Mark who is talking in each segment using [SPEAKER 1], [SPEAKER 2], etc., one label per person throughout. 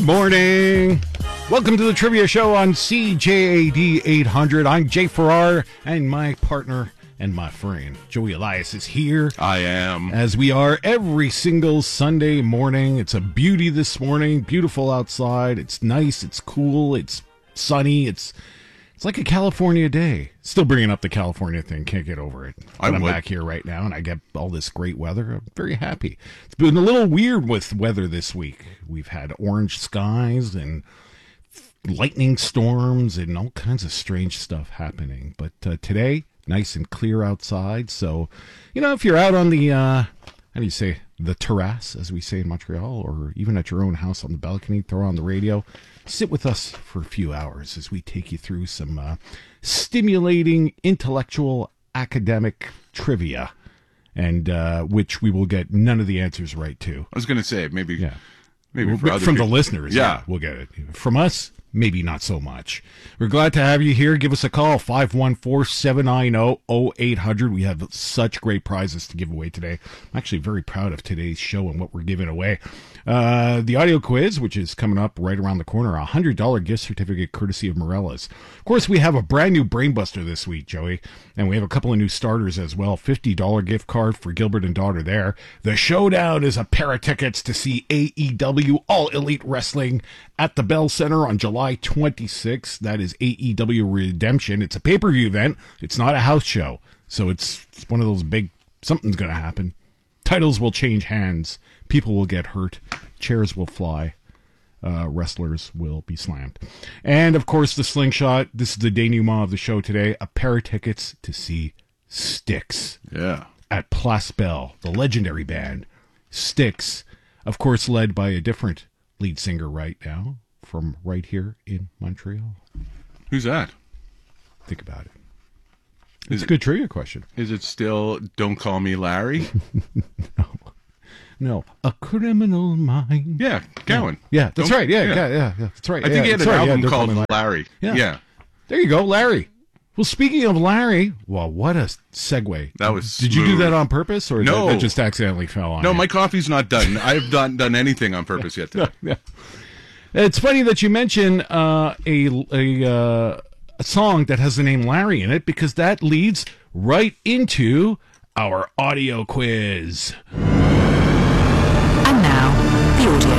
[SPEAKER 1] Morning. Welcome to the Trivia Show on CJAD 800. I'm Jay Farrar, and my partner and my friend Joey Elias is here.
[SPEAKER 2] I am.
[SPEAKER 1] As we are every single Sunday morning. It's a beauty this morning. Beautiful outside. It's nice. It's cool. It's sunny. It's like a California day. Still bringing up the California thing. Can't get over it. But I'm back here right now, and I get all this great weather. I'm very happy. It's been a little weird with weather this week. We've had orange skies and lightning storms and all kinds of strange stuff happening. But today, nice and clear outside. So, if you're out on the, how do you say, the terrace, as we say in Montreal, or even at your own house on the balcony, throw on the radio, sit with us for a few hours as we take you through some stimulating, intellectual, academic trivia, and which we will get none of the answers right to.
[SPEAKER 2] I was going to say, maybe
[SPEAKER 1] Yeah.
[SPEAKER 2] from
[SPEAKER 1] the listeners,
[SPEAKER 2] Yeah.
[SPEAKER 1] we'll get it. From us, maybe not so much. We're glad to have you here. Give us a call, 514-790-0800. We have such great prizes to give away today. I'm actually very proud of today's show and what we're giving away. The audio quiz, which is coming up right around the corner, a $100 gift certificate courtesy of Morella's. Of course, we have a brand new Brainbuster this week, Joey, and we have a couple of new starters as well. $50 gift card for Gilbert and Daughter there. The showdown is a pair of tickets to see AEW All Elite Wrestling at the Bell Center on July 26th. That is AEW Redemption. It's a pay-per-view event. It's not a house show. So it's one of those big, something's going to happen. Titles will change hands. People will get hurt. Chairs will fly. Wrestlers will be slammed. And, of course, the Slingshot. This is the denouement of the show today. A pair of tickets to see Styx.
[SPEAKER 2] Yeah.
[SPEAKER 1] At Place Belle, the legendary band. Styx, of course, led by a different lead singer right now from right here in Montreal.
[SPEAKER 2] Who's that?
[SPEAKER 1] Think about it. It's a good trivia question.
[SPEAKER 2] Is it still Don't Call Me Larry?
[SPEAKER 1] No, A Criminal Mind.
[SPEAKER 2] Yeah, Gowan.
[SPEAKER 1] Yeah, that's right. Yeah, that's right.
[SPEAKER 2] I think he had an album called Larry. Yeah.
[SPEAKER 1] There you go, Larry. Well, speaking of Larry, what a segue.
[SPEAKER 2] That was
[SPEAKER 1] Did you do that on purpose, or
[SPEAKER 2] No.
[SPEAKER 1] that just accidentally fell on
[SPEAKER 2] No,
[SPEAKER 1] you?
[SPEAKER 2] my coffee's not done. I've not done anything on purpose yet today.
[SPEAKER 1] Yeah. It's funny that you mention a song that has the name Larry in it, because that leads right into our audio quiz.
[SPEAKER 3] And now, the audio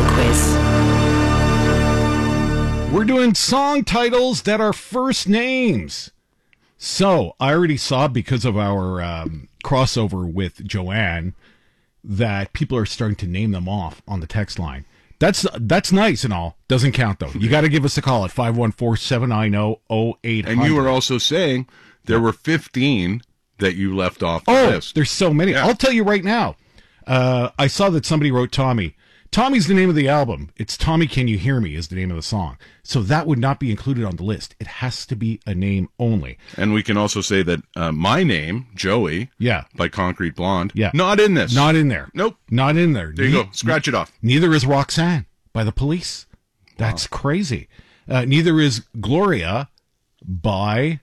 [SPEAKER 3] quiz.
[SPEAKER 1] We're doing song titles that are first names. So, I already saw, because of our crossover with Joanne, that people are starting to name them off on the text line. That's nice and all. Doesn't count, though. You got to give us a call at 514-790-0800.
[SPEAKER 2] And you were also saying there were 15 that you left off the list.
[SPEAKER 1] There's so many.
[SPEAKER 2] Yeah.
[SPEAKER 1] I'll tell you right now. I saw that somebody wrote Tommy. Tommy's the name of the album. It's Tommy Can You Hear Me is the name of the song. So that would not be included on the list. It has to be a name only.
[SPEAKER 2] And we can also say that my name, Joey, by Concrete Blonde, not in this.
[SPEAKER 1] Not in there.
[SPEAKER 2] Nope.
[SPEAKER 1] Not in there.
[SPEAKER 2] There you go. Scratch it off.
[SPEAKER 1] Neither is Roxanne by the Police. That's crazy. Neither is Gloria by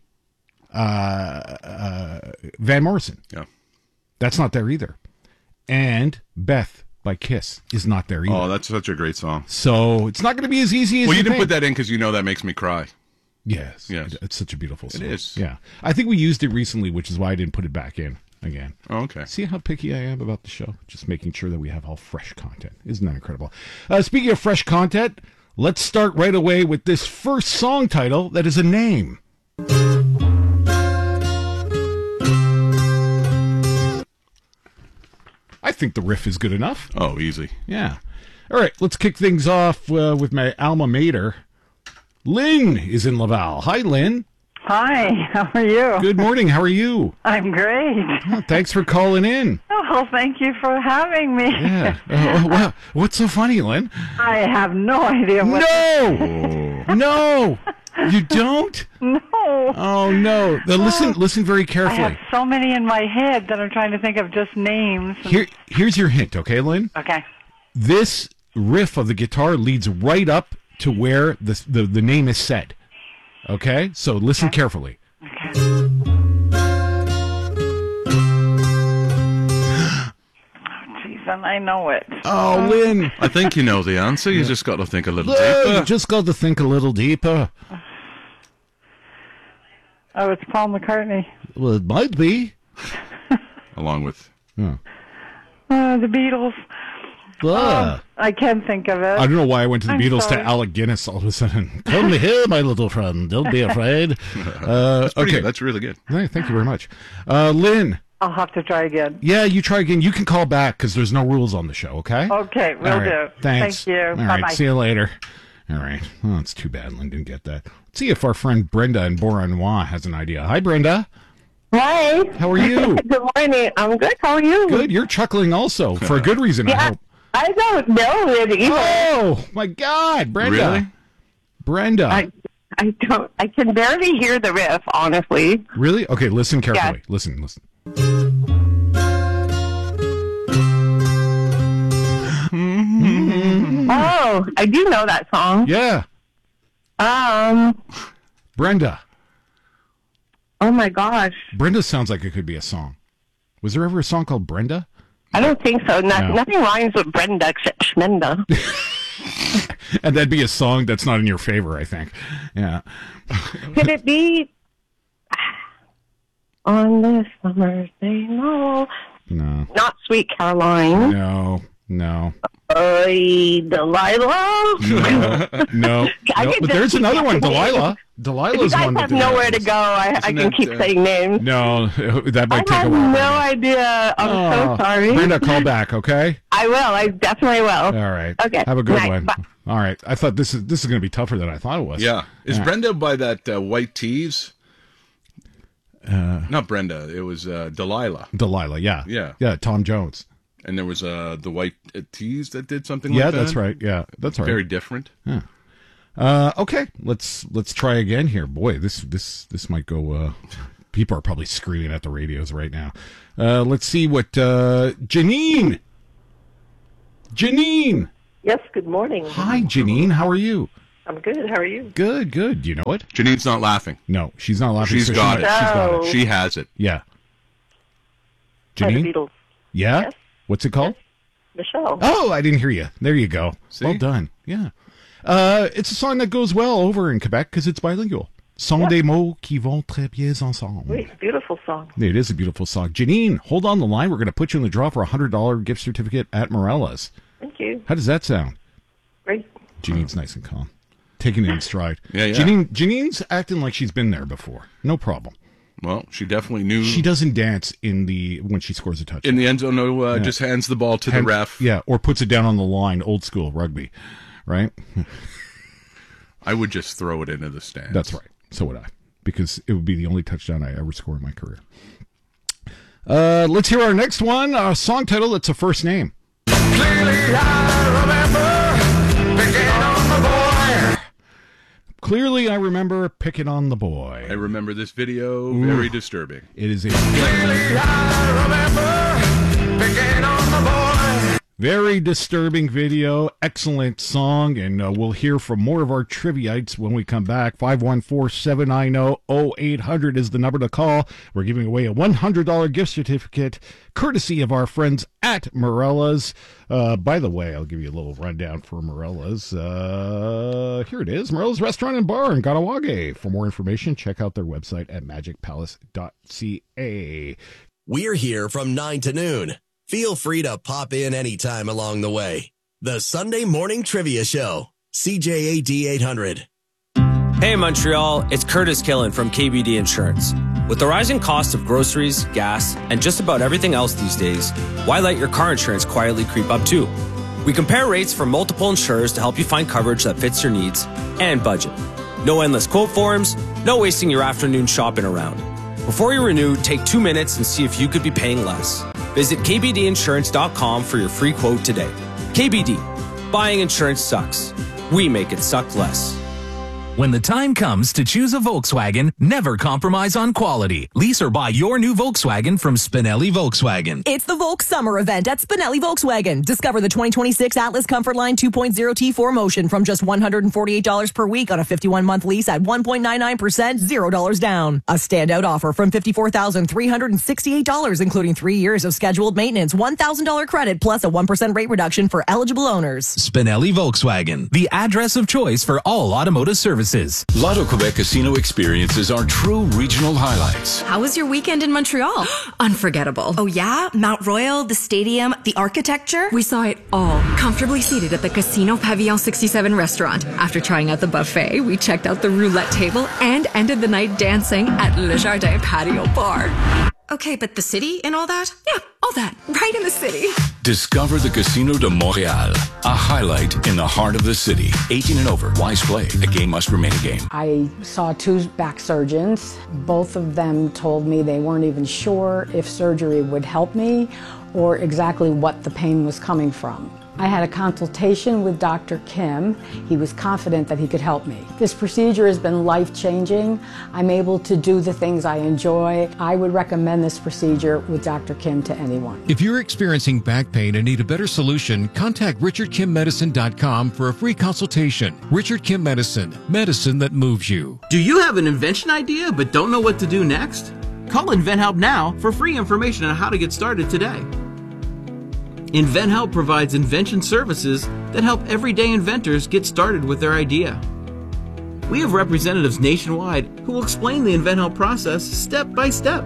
[SPEAKER 1] Van Morrison.
[SPEAKER 2] Yeah.
[SPEAKER 1] That's not there either. And Beth by Kiss is not there either.
[SPEAKER 2] Oh, that's such a great song.
[SPEAKER 1] So it's not going to be as easy as
[SPEAKER 2] Well, you didn't
[SPEAKER 1] think.
[SPEAKER 2] put that in because you know that makes me cry.
[SPEAKER 1] Yes.
[SPEAKER 2] Yes.
[SPEAKER 1] It's such a beautiful song.
[SPEAKER 2] It is.
[SPEAKER 1] Yeah. I think we used it recently, which is why I didn't put it back in again.
[SPEAKER 2] Oh, okay.
[SPEAKER 1] See how picky I am about the show? Just making sure that we have all fresh content. Isn't that incredible? Speaking of fresh content, let's start right away with this first song title that is a name. I think the riff is good enough.
[SPEAKER 2] Oh, easy.
[SPEAKER 1] Yeah. All right, let's kick things off with my alma mater. Lynn is in Laval. Hi, Lynn.
[SPEAKER 4] Hi, how are you?
[SPEAKER 1] Good morning. How are you?
[SPEAKER 4] I'm great.
[SPEAKER 1] Oh, thanks for calling in.
[SPEAKER 4] Oh, well, thank you for having me.
[SPEAKER 1] Yeah. Wow. What's so funny, Lynn?
[SPEAKER 4] I have no idea what...
[SPEAKER 1] No! No! You don't?
[SPEAKER 4] No.
[SPEAKER 1] Oh, no. Now, listen very
[SPEAKER 4] I
[SPEAKER 1] carefully.
[SPEAKER 4] have so many in my head that I'm trying to think of just names.
[SPEAKER 1] Here's your hint, okay, Lynn?
[SPEAKER 4] Okay.
[SPEAKER 1] This riff of the guitar leads right up to where the name is said. Okay? So listen carefully.
[SPEAKER 4] Okay. reason. I know it.
[SPEAKER 1] Oh, Lynn.
[SPEAKER 2] I think you know the answer. You just got to think a little deeper.
[SPEAKER 1] You just got to think a little deeper.
[SPEAKER 4] Oh, it's Paul McCartney.
[SPEAKER 1] Well, it might be.
[SPEAKER 2] Along with...
[SPEAKER 4] the Beatles. I can't think of it.
[SPEAKER 1] I don't know why I went to the Beatles to Alec Guinness all of a sudden. Come here, my little friend. Don't be afraid.
[SPEAKER 2] Okay, that's really good.
[SPEAKER 1] Thank you very much. Lynn.
[SPEAKER 4] I'll have to try again.
[SPEAKER 1] Yeah, you try again. You can call back because there's no rules on the show, okay?
[SPEAKER 4] Okay, will do.
[SPEAKER 1] Thanks.
[SPEAKER 4] Thank you.
[SPEAKER 1] All
[SPEAKER 4] Bye-bye.
[SPEAKER 1] right, see you later. All right. Oh, it's too bad Lynn didn't get that. Let's see if our friend Brenda in Beauharnois has an idea. Hi, Brenda.
[SPEAKER 5] Hi.
[SPEAKER 1] How are you?
[SPEAKER 5] Good morning. I'm good. How are you?
[SPEAKER 1] Good. You're chuckling also for a good reason, I hope.
[SPEAKER 5] I don't know it either.
[SPEAKER 1] Oh, my God, Brenda.
[SPEAKER 2] Really?
[SPEAKER 1] Brenda.
[SPEAKER 5] I don't. I can barely hear the riff, honestly.
[SPEAKER 1] Really? Okay, listen carefully.
[SPEAKER 5] Yeah.
[SPEAKER 1] Listen.
[SPEAKER 5] Oh, I do know that song.
[SPEAKER 1] Yeah. Brenda.
[SPEAKER 5] Oh my gosh.
[SPEAKER 1] Brenda sounds like it could be a song. Was there ever a song called Brenda?
[SPEAKER 5] I don't think so.
[SPEAKER 1] No.
[SPEAKER 5] Nothing rhymes with Brenda except Schmenda.
[SPEAKER 1] And that'd be a song that's not in your favor, I think. Yeah.
[SPEAKER 5] Could it be on this summer's day? No. Not Sweet Caroline.
[SPEAKER 1] No.
[SPEAKER 5] Delilah?
[SPEAKER 1] No. But there's another one, Delilah. Delilah's
[SPEAKER 5] one.
[SPEAKER 1] You
[SPEAKER 5] guys have nowhere to go. I can keep saying names.
[SPEAKER 1] No, that might take a while.
[SPEAKER 5] I have no idea. I'm so sorry.
[SPEAKER 1] Brenda, call back, okay?
[SPEAKER 5] I will. I definitely will.
[SPEAKER 1] All right.
[SPEAKER 5] Okay.
[SPEAKER 1] Have a good one.
[SPEAKER 5] Bye.
[SPEAKER 1] All right. I thought this is going to be tougher than I thought it was.
[SPEAKER 2] Yeah. Is Brenda by that White Tees? Not Brenda. It was Delilah.
[SPEAKER 1] Delilah, yeah. Yeah, Tom Jones.
[SPEAKER 2] And there was the White Tees that did something like that?
[SPEAKER 1] Yeah, that's right. Yeah, that's right.
[SPEAKER 2] Very different.
[SPEAKER 1] Yeah. Okay, let's try again here. Boy, this might go. People are probably screaming at the radios right now. Let's see what Janine. Janine.
[SPEAKER 6] Yes. Good morning.
[SPEAKER 1] Hi, Janine. How are you?
[SPEAKER 6] I'm good. How are you?
[SPEAKER 1] Good. Do you know it?
[SPEAKER 2] Janine's not laughing.
[SPEAKER 1] No, she's not laughing.
[SPEAKER 2] She's got it.
[SPEAKER 1] She's got it.
[SPEAKER 2] She has it.
[SPEAKER 1] Yeah.
[SPEAKER 6] Janine. The Beatles.
[SPEAKER 1] Yeah.
[SPEAKER 6] Yes.
[SPEAKER 1] What's it called?
[SPEAKER 6] Michelle.
[SPEAKER 1] Oh, I didn't hear you. There you go.
[SPEAKER 2] See?
[SPEAKER 1] Well done. Yeah. It's a song that goes well over in Quebec because it's bilingual. Sont des mots qui vont très bien ensemble.
[SPEAKER 6] Wait, beautiful song.
[SPEAKER 1] It is a beautiful song. Janine, hold on the line. We're going to put you in the draw for a $100 gift certificate at Morella's.
[SPEAKER 6] Thank you.
[SPEAKER 1] How does that sound?
[SPEAKER 6] Great.
[SPEAKER 1] Janine's nice and calm. Taking it in stride.
[SPEAKER 2] Yeah.
[SPEAKER 1] Janine's acting like she's been there before. No problem.
[SPEAKER 2] Well, she definitely knew.
[SPEAKER 1] She doesn't dance when she scores a touchdown.
[SPEAKER 2] In the end zone, just hands the ball to the ref.
[SPEAKER 1] Yeah, or puts it down on the line, old school rugby, right?
[SPEAKER 2] I would just throw it into the stands.
[SPEAKER 1] That's right. So would I, because it would be the only touchdown I ever score in my career. Let's hear our next one. A song title that's a first name. Clearly I remember picking on the boy.
[SPEAKER 2] I remember this video. Very disturbing.
[SPEAKER 1] It is a very disturbing video. Excellent song, and we'll hear from more of our trivia-ites when we come back. 514-790-0800 is the number to call. We're giving away a $100 gift certificate courtesy of our friends at Morella's. By the way, I'll give you a little rundown for Morella's. Here it is, Morella's Restaurant and Bar in Kahnawake. For more information, check out their website at magicpalace.ca.
[SPEAKER 7] We're here from 9 to noon. Feel free to pop in anytime along the way. The Sunday Morning Trivia Show. CJAD 800.
[SPEAKER 8] Hey Montreal, it's Curtis Killen from KBD Insurance. With the rising cost of groceries, gas, and just about everything else these days, why let your car insurance quietly creep up too? We compare rates from multiple insurers to help you find coverage that fits your needs and budget. No endless quote forms, no wasting your afternoon shopping around. Before you renew, take 2 minutes and see if you could be paying less. Visit kbdinsurance.com for your free quote today. KBD. Buying insurance sucks. We make it suck less.
[SPEAKER 9] When the time comes to choose a Volkswagen, never compromise on quality. Lease or buy your new Volkswagen from Spinelli Volkswagen.
[SPEAKER 10] It's the Volks Summer event at Spinelli Volkswagen. Discover the 2026 Atlas Comfort Line 2.0 T4 Motion from just $148 per week on a 51-month lease at 1.99%, $0 down. A standout offer from $54,368, including 3 years of scheduled maintenance, $1,000 credit, plus a 1% rate reduction for eligible owners.
[SPEAKER 9] Spinelli Volkswagen, the address of choice for all automotive services.
[SPEAKER 11] Lotto Quebec casino experiences are true regional highlights.
[SPEAKER 12] How was your weekend in Montreal? Unforgettable.
[SPEAKER 13] Oh yeah? Mount Royal, the stadium, the architecture?
[SPEAKER 12] We saw it all, comfortably seated at the Casino Pavillon 67 restaurant. After trying out the buffet, we checked out the roulette table and ended the night dancing at Le Jardin Patio Bar.
[SPEAKER 13] Okay, but the city and all that?
[SPEAKER 12] Yeah, all that. Right in the city.
[SPEAKER 11] Discover the Casino de Montréal, a highlight in the heart of the city. 18 and over. Wise play. A game must remain a game.
[SPEAKER 14] I saw 2 back surgeons. Both of them told me they weren't even sure if surgery would help me or exactly what the pain was coming from. I had a consultation with Dr. Kim. He was confident that he could help me. This procedure has been life-changing. I'm able to do the things I enjoy. I would recommend this procedure with Dr. Kim to anyone.
[SPEAKER 15] If you're experiencing back pain and need a better solution, contact RichardKimMedicine.com for a free consultation. Richard Kim Medicine, medicine that moves you.
[SPEAKER 16] Do you have an invention idea but don't know what to do next? Call InventHelp now for free information on how to get started today. InventHelp provides invention services that help everyday inventors get started with their idea. We have representatives nationwide who will explain the InventHelp process step by step.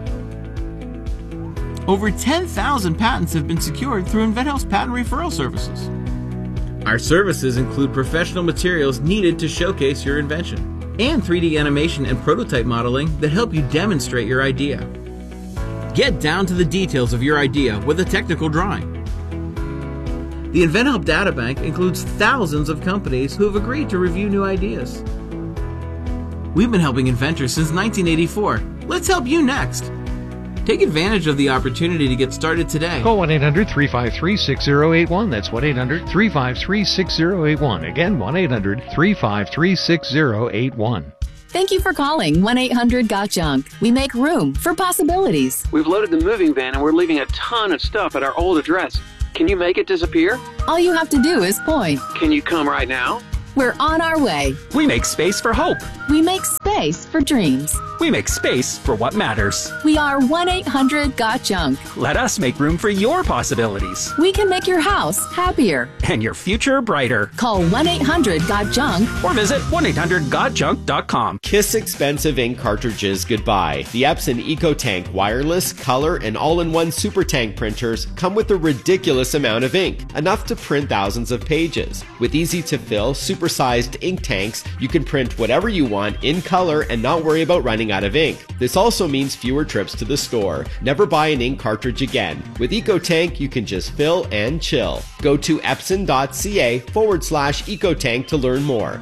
[SPEAKER 16] Over 10,000 patents have been secured through InventHelp's patent referral services. Our services include professional materials needed to showcase your invention and 3D animation and prototype modeling that help you demonstrate your idea. Get down to the details of your idea with a technical drawing. The InventHelp Databank includes thousands of companies who have agreed to review new ideas. We've been helping inventors since 1984. Let's help you next. Take advantage of the opportunity to get started today.
[SPEAKER 17] Call 1-800-353-6081. That's 1-800-353-6081. Again, 1-800-353-6081.
[SPEAKER 18] Thank you for calling 1-800-GOT-JUNK. We make room for possibilities.
[SPEAKER 19] We've loaded the moving van and we're leaving a ton of stuff at our old address. Can you make it disappear?
[SPEAKER 18] All you have to do is point.
[SPEAKER 19] Can you come right now?
[SPEAKER 18] We're on our way.
[SPEAKER 20] We make space for hope.
[SPEAKER 18] We make space for dreams.
[SPEAKER 20] We make space for what matters.
[SPEAKER 18] We are 1-800-GOT-JUNK.
[SPEAKER 20] Let us make room for your possibilities.
[SPEAKER 18] We can make your house happier.
[SPEAKER 20] And your future brighter.
[SPEAKER 18] Call 1-800-GOT-JUNK.
[SPEAKER 20] Or visit 1-800-GOT-JUNK.com.
[SPEAKER 21] Kiss expensive ink cartridges goodbye. The Epson EcoTank wireless, color, and all-in-one super tank printers come with a ridiculous amount of ink, enough to print thousands of pages. With easy-to-fill, super-sized ink tanks, you can print whatever you want in color and not worry about running out of ink. This also means fewer trips to the store. Never buy an ink cartridge again. With EcoTank, you can just fill and chill. Go to epson.ca/EcoTank to learn more.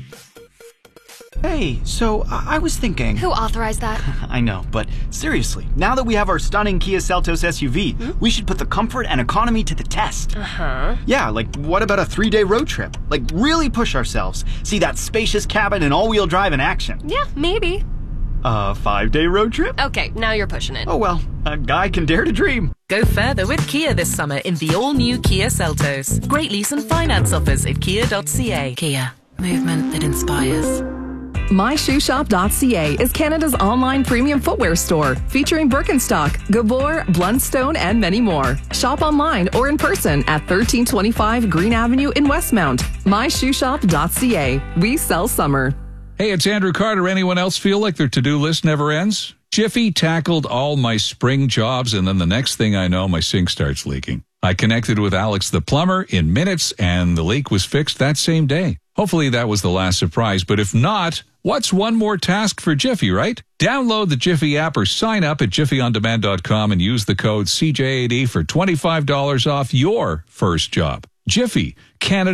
[SPEAKER 22] Hey, so I was thinking...
[SPEAKER 23] Who authorized that?
[SPEAKER 22] I know, but seriously, now that we have our stunning Kia Seltos SUV, we should put the comfort and economy to the test.
[SPEAKER 23] Uh-huh.
[SPEAKER 22] Yeah, like what about a 3-day road trip? Like really push ourselves. See that spacious cabin and all-wheel drive in action.
[SPEAKER 23] Yeah, maybe.
[SPEAKER 22] A 5-day road trip?
[SPEAKER 23] Okay, now you're pushing it.
[SPEAKER 22] Oh well, a guy can dare to dream.
[SPEAKER 24] Go further with Kia this summer in the all-new Kia Seltos. Great lease and finance offers at kia.ca.
[SPEAKER 3] Kia, movement that inspires.
[SPEAKER 10] MyShoeShop.ca is Canada's online premium footwear store, featuring Birkenstock, Gabor, Blundstone, and many more. Shop online or in person at 1325 Green Avenue in Westmount. MyShoeShop.ca. We sell summer.
[SPEAKER 25] Hey, it's Andrew Carter. Anyone else feel like their to-do list never ends? Jiffy tackled all my spring jobs, and then the next thing I know, my sink starts leaking. I connected with Alex the plumber in minutes, and the leak was fixed that same day. Hopefully that was the last surprise, but if not, what's one more task for Jiffy, right? Download the Jiffy app or sign up at jiffyondemand.com and use the code CJ80 for $25 off your first job. Jiffy, Canada's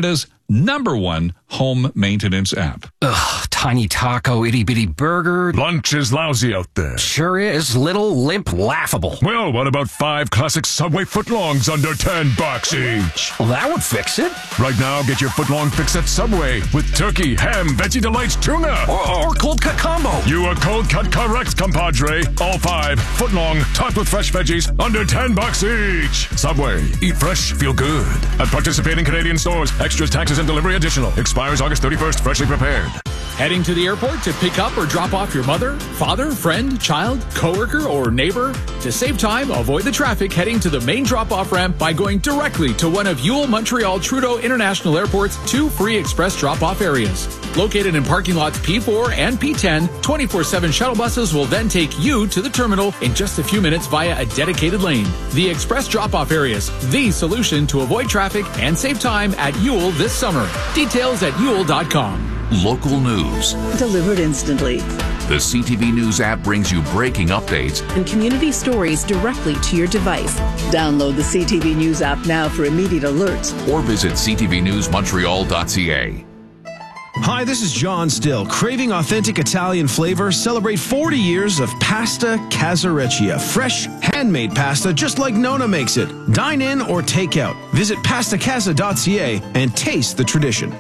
[SPEAKER 25] #1 home maintenance app.
[SPEAKER 2] Ugh, tiny taco, itty bitty burger.
[SPEAKER 4] Lunch is lousy out there.
[SPEAKER 2] Sure is. Little, limp, laughable.
[SPEAKER 4] Well, what about 5 classic Subway footlongs under $10 each?
[SPEAKER 2] Well, that would fix it.
[SPEAKER 4] Right now, get your footlong fix at Subway with turkey, ham, Veggie Delights, tuna.
[SPEAKER 2] Or cold cut combo.
[SPEAKER 4] You are cold cut correct, compadre. All 5 footlong, topped with fresh veggies, under $10 each. Subway, eat fresh, feel good. At participating Canadian stores, extras, taxes, and delivery additional. Expires August 31st, freshly prepared.
[SPEAKER 5] Heading to the airport to pick up or drop off your mother, father, friend, child, coworker, or neighbor? To save time, avoid the traffic heading to the main drop-off ramp by going directly to one of Yule Montreal Trudeau International Airport's 2 free express drop-off areas. Located in parking lots P4 and P10, 24/7 shuttle buses will then take you to the terminal in just a few minutes via a dedicated lane. The express drop-off areas, the solution to avoid traffic and save time at Yule this summer. Details at yule.com.
[SPEAKER 6] Local news.
[SPEAKER 17] Delivered instantly.
[SPEAKER 6] The CTV News app brings you breaking updates
[SPEAKER 17] and community stories directly to your device. Download the CTV News app now for immediate alerts.
[SPEAKER 6] or visit ctvnewsmontreal.ca.
[SPEAKER 26] Hi, this is John Still. Craving authentic Italian flavor? Celebrate 40 years of Pasta Casareccia. Fresh, handmade pasta just like Nona makes it. Dine in or take out. Visit pastacasa.ca and taste the tradition.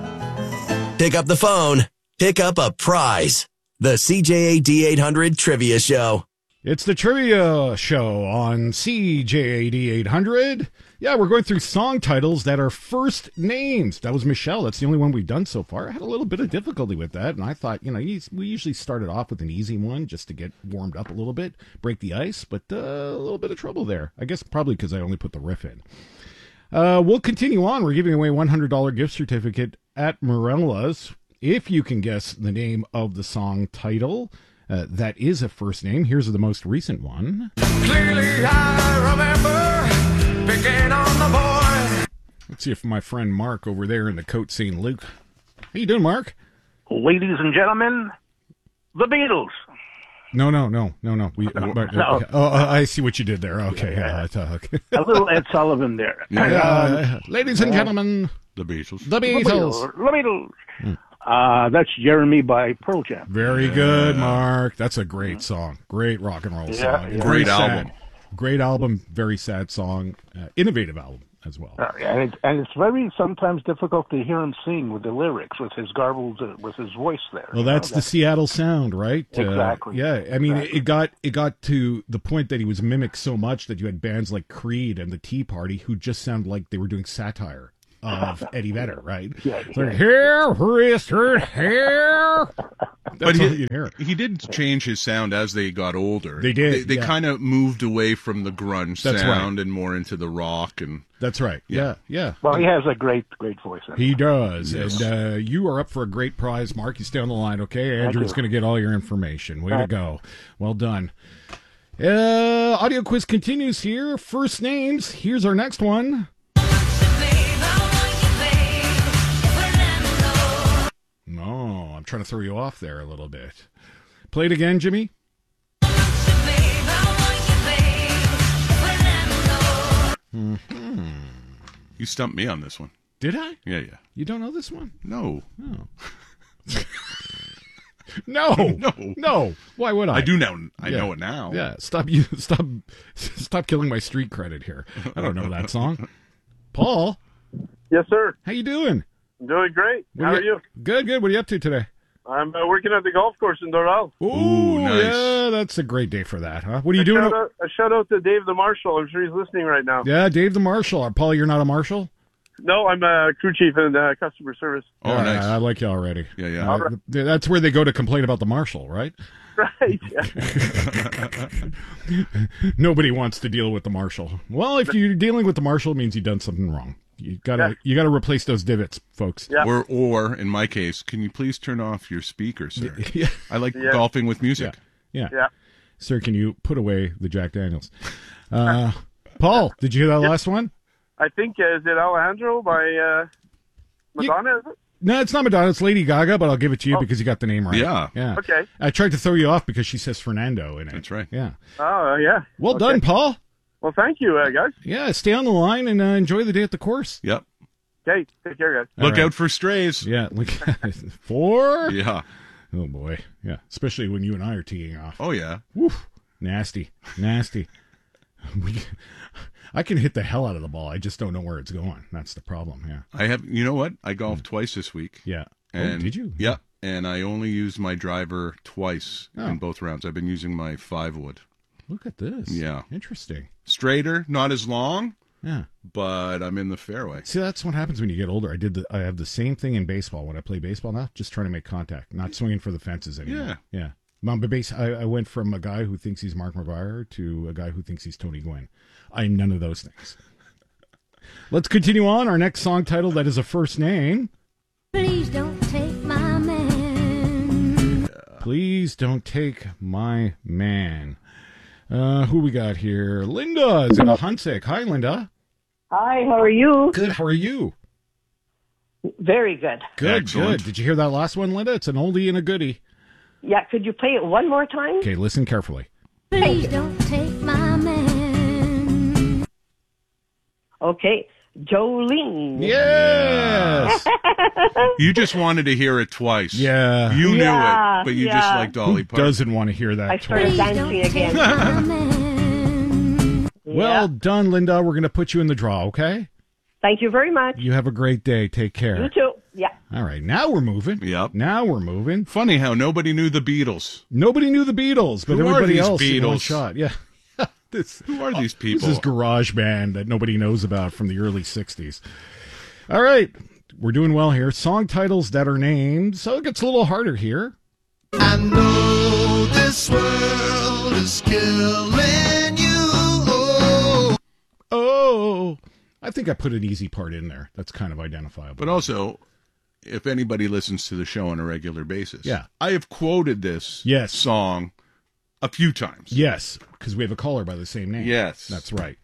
[SPEAKER 7] Pick up the phone. Pick up a prize. The CJAD 800 Trivia Show.
[SPEAKER 1] It's the Trivia Show on CJAD 800. Yeah, we're going through song titles that are first names. That was Michelle. That's the only one we've done so far. I had a little bit of difficulty with that, and I thought, we usually started off with an easy one just to get warmed up a little bit, break the ice, but a little bit of trouble there. I guess probably because I only put the riff in. We'll continue on. We're giving away a $100 gift certificate at Morella's. If you can guess the name of the song title, that is a first name. Here's the most recent one.
[SPEAKER 27] Clearly I remember picking on the boy.
[SPEAKER 1] Let's see if my friend Mark over there in the Côte St. Luc. How you doing, Mark?
[SPEAKER 28] Ladies and gentlemen, the Beatles.
[SPEAKER 1] No. I see what you did there. Okay. Okay.
[SPEAKER 28] A little Ed Sullivan there.
[SPEAKER 1] Ladies and gentlemen,
[SPEAKER 4] the Beatles.
[SPEAKER 1] The Beatles.
[SPEAKER 28] The Beatles. That's Jeremy by Pearl Jam.
[SPEAKER 1] Very good, Mark. That's a great song. Great rock and roll song.
[SPEAKER 28] Yeah.
[SPEAKER 1] Great
[SPEAKER 4] album.
[SPEAKER 1] Great album. Very sad song. Innovative album as well.
[SPEAKER 28] And it's very sometimes difficult to hear him sing with the lyrics, with his garbled, with his voice there.
[SPEAKER 1] Well, that's the Seattle sound, right?
[SPEAKER 28] Exactly.
[SPEAKER 1] I mean, it got to the point that he was mimicked so much that you had bands like Creed and the Tea Party who just sounded like they were doing satire of Eddie Vedder, right?
[SPEAKER 28] Yeah.
[SPEAKER 1] Here, Richard, here.
[SPEAKER 29] But he did change his sound as they got older.
[SPEAKER 1] They did.
[SPEAKER 29] They kind of moved away from the grunge
[SPEAKER 1] That's
[SPEAKER 29] sound
[SPEAKER 1] right.
[SPEAKER 29] and more into the rock. And
[SPEAKER 1] that's right. Yeah.
[SPEAKER 28] Well, he has a great voice.
[SPEAKER 1] He does.
[SPEAKER 29] Yes.
[SPEAKER 1] And you are up for a great prize, Mark. You stay on the line, okay? Andrew's going to get all your information. Way to go. Well done. Audio quiz continues here. First names. Here's our next one. No, I'm trying to throw you off there a little bit. Play it again, Jimmy.
[SPEAKER 29] Mm-hmm. You stumped me on this one.
[SPEAKER 1] Did I?
[SPEAKER 29] Yeah.
[SPEAKER 1] You don't know this one?
[SPEAKER 29] No.
[SPEAKER 1] Oh. No. Why would I?
[SPEAKER 29] I do now. I know it now.
[SPEAKER 1] Yeah. Stop killing my street credit here. I don't know that song. Paul.
[SPEAKER 30] Yes, sir.
[SPEAKER 1] How you doing?
[SPEAKER 30] Doing great. How are you?
[SPEAKER 1] Good. What are you up to today?
[SPEAKER 30] I'm working at the golf course in Doral.
[SPEAKER 1] Ooh,
[SPEAKER 29] nice.
[SPEAKER 1] Yeah, that's a great day for that, huh? What are you doing?
[SPEAKER 30] A shout out to Dave the Marshal. I'm sure he's listening right now.
[SPEAKER 1] Yeah, Dave the Marshal. Paul, you're not a marshal?
[SPEAKER 30] No, I'm a crew chief in customer service.
[SPEAKER 29] Oh, nice.
[SPEAKER 1] I like you already.
[SPEAKER 29] Yeah.
[SPEAKER 30] All right.
[SPEAKER 1] That's where they go to complain about the marshal, right?
[SPEAKER 30] Right. Yeah.
[SPEAKER 1] Nobody wants to deal with the marshal. Well, if you're dealing with the marshal, it means you've done something wrong. You gotta replace those divots, folks.
[SPEAKER 30] Yeah.
[SPEAKER 29] Or in my case, can you please turn off your speaker, sir?
[SPEAKER 1] Yeah.
[SPEAKER 29] I like golfing with music.
[SPEAKER 1] Yeah. Sir, can you put away the Jack Daniels? Paul, did you hear that last one?
[SPEAKER 30] I think, is it Alejandro by Madonna, is it?
[SPEAKER 1] No, it's not Madonna. It's Lady Gaga, but I'll give it to you because you got the name right.
[SPEAKER 29] Yeah.
[SPEAKER 30] Okay.
[SPEAKER 1] I tried to throw you off because she says Fernando in it.
[SPEAKER 29] That's right.
[SPEAKER 1] Yeah.
[SPEAKER 30] Oh, yeah.
[SPEAKER 1] Well done, Paul.
[SPEAKER 30] Well, thank you, guys.
[SPEAKER 1] Yeah, stay on the line and enjoy the day at the course.
[SPEAKER 29] Yep.
[SPEAKER 30] Okay, take care, guys.
[SPEAKER 29] Look out for strays.
[SPEAKER 1] Yeah, look 4.
[SPEAKER 29] Yeah.
[SPEAKER 1] Oh boy, yeah. Especially when you and I are teeing off.
[SPEAKER 29] Oh yeah.
[SPEAKER 1] Woof. Nasty. I can hit the hell out of the ball. I just don't know where it's going. That's the problem. Yeah.
[SPEAKER 29] I have. You know what? I golfed twice this week.
[SPEAKER 1] Yeah.
[SPEAKER 29] And,
[SPEAKER 1] did you?
[SPEAKER 29] Yeah. And I only used my driver twice in both rounds. I've been using my 5-wood.
[SPEAKER 1] Look at this.
[SPEAKER 29] Yeah.
[SPEAKER 1] Interesting.
[SPEAKER 29] Straighter, not as long.
[SPEAKER 1] Yeah.
[SPEAKER 29] But I'm in the fairway.
[SPEAKER 1] See, that's what happens when you get older. I have the same thing in baseball when I play baseball now, just trying to make contact, not swinging for the fences anymore. Yeah. I went from a guy who thinks he's Mark McGwire to a guy who thinks he's Tony Gwynn. I'm none of those things. Let's continue on. Our next song title that is a first name.
[SPEAKER 8] Please don't take my man.
[SPEAKER 1] Please don't take my man. Who we got here? Linda is in Huntsick. Hi, Linda.
[SPEAKER 9] Hi, how are you?
[SPEAKER 1] Good. How are you?
[SPEAKER 9] Very good.
[SPEAKER 1] Good,
[SPEAKER 29] Excellent.
[SPEAKER 1] good. Did you hear that last one, Linda? It's an oldie and a goodie.
[SPEAKER 9] Yeah, could you play it one more time?
[SPEAKER 1] Okay, listen carefully.
[SPEAKER 8] Please don't take my man.
[SPEAKER 9] Okay, Jolene.
[SPEAKER 1] Yes.
[SPEAKER 29] You just wanted to hear it twice.
[SPEAKER 1] Yeah.
[SPEAKER 29] You knew it, but you just like Dolly
[SPEAKER 1] Who
[SPEAKER 29] Parton.
[SPEAKER 1] doesn't want to hear that
[SPEAKER 9] I started
[SPEAKER 1] twice?
[SPEAKER 9] dancing again.
[SPEAKER 1] Well done, Linda. We're going to put you in the draw, okay?
[SPEAKER 9] Thank you very much.
[SPEAKER 1] You have a great day. Take care.
[SPEAKER 9] You too. Yeah.
[SPEAKER 1] All right, now we're moving.
[SPEAKER 29] Yep.
[SPEAKER 1] Now we're moving.
[SPEAKER 29] Funny how nobody knew the Beatles.
[SPEAKER 1] Nobody knew the Beatles, but
[SPEAKER 29] Who are
[SPEAKER 1] everybody
[SPEAKER 29] these
[SPEAKER 1] else in one
[SPEAKER 29] Beatles?
[SPEAKER 1] shot. Yeah.
[SPEAKER 29] Who are these people?
[SPEAKER 1] This is Garage Band that nobody knows about from the early 60s. All right, we're doing well here. Song titles that are named, so it gets a little harder here.
[SPEAKER 27] I know this world is killing you.
[SPEAKER 1] Oh, I think I put an easy part in there. That's kind of identifiable.
[SPEAKER 29] But also, if anybody listens to the show on a regular basis,
[SPEAKER 1] Yeah.
[SPEAKER 29] I have quoted this song a few times.
[SPEAKER 1] Yes, because we have a caller by the same name.
[SPEAKER 29] Yes.
[SPEAKER 1] That's right.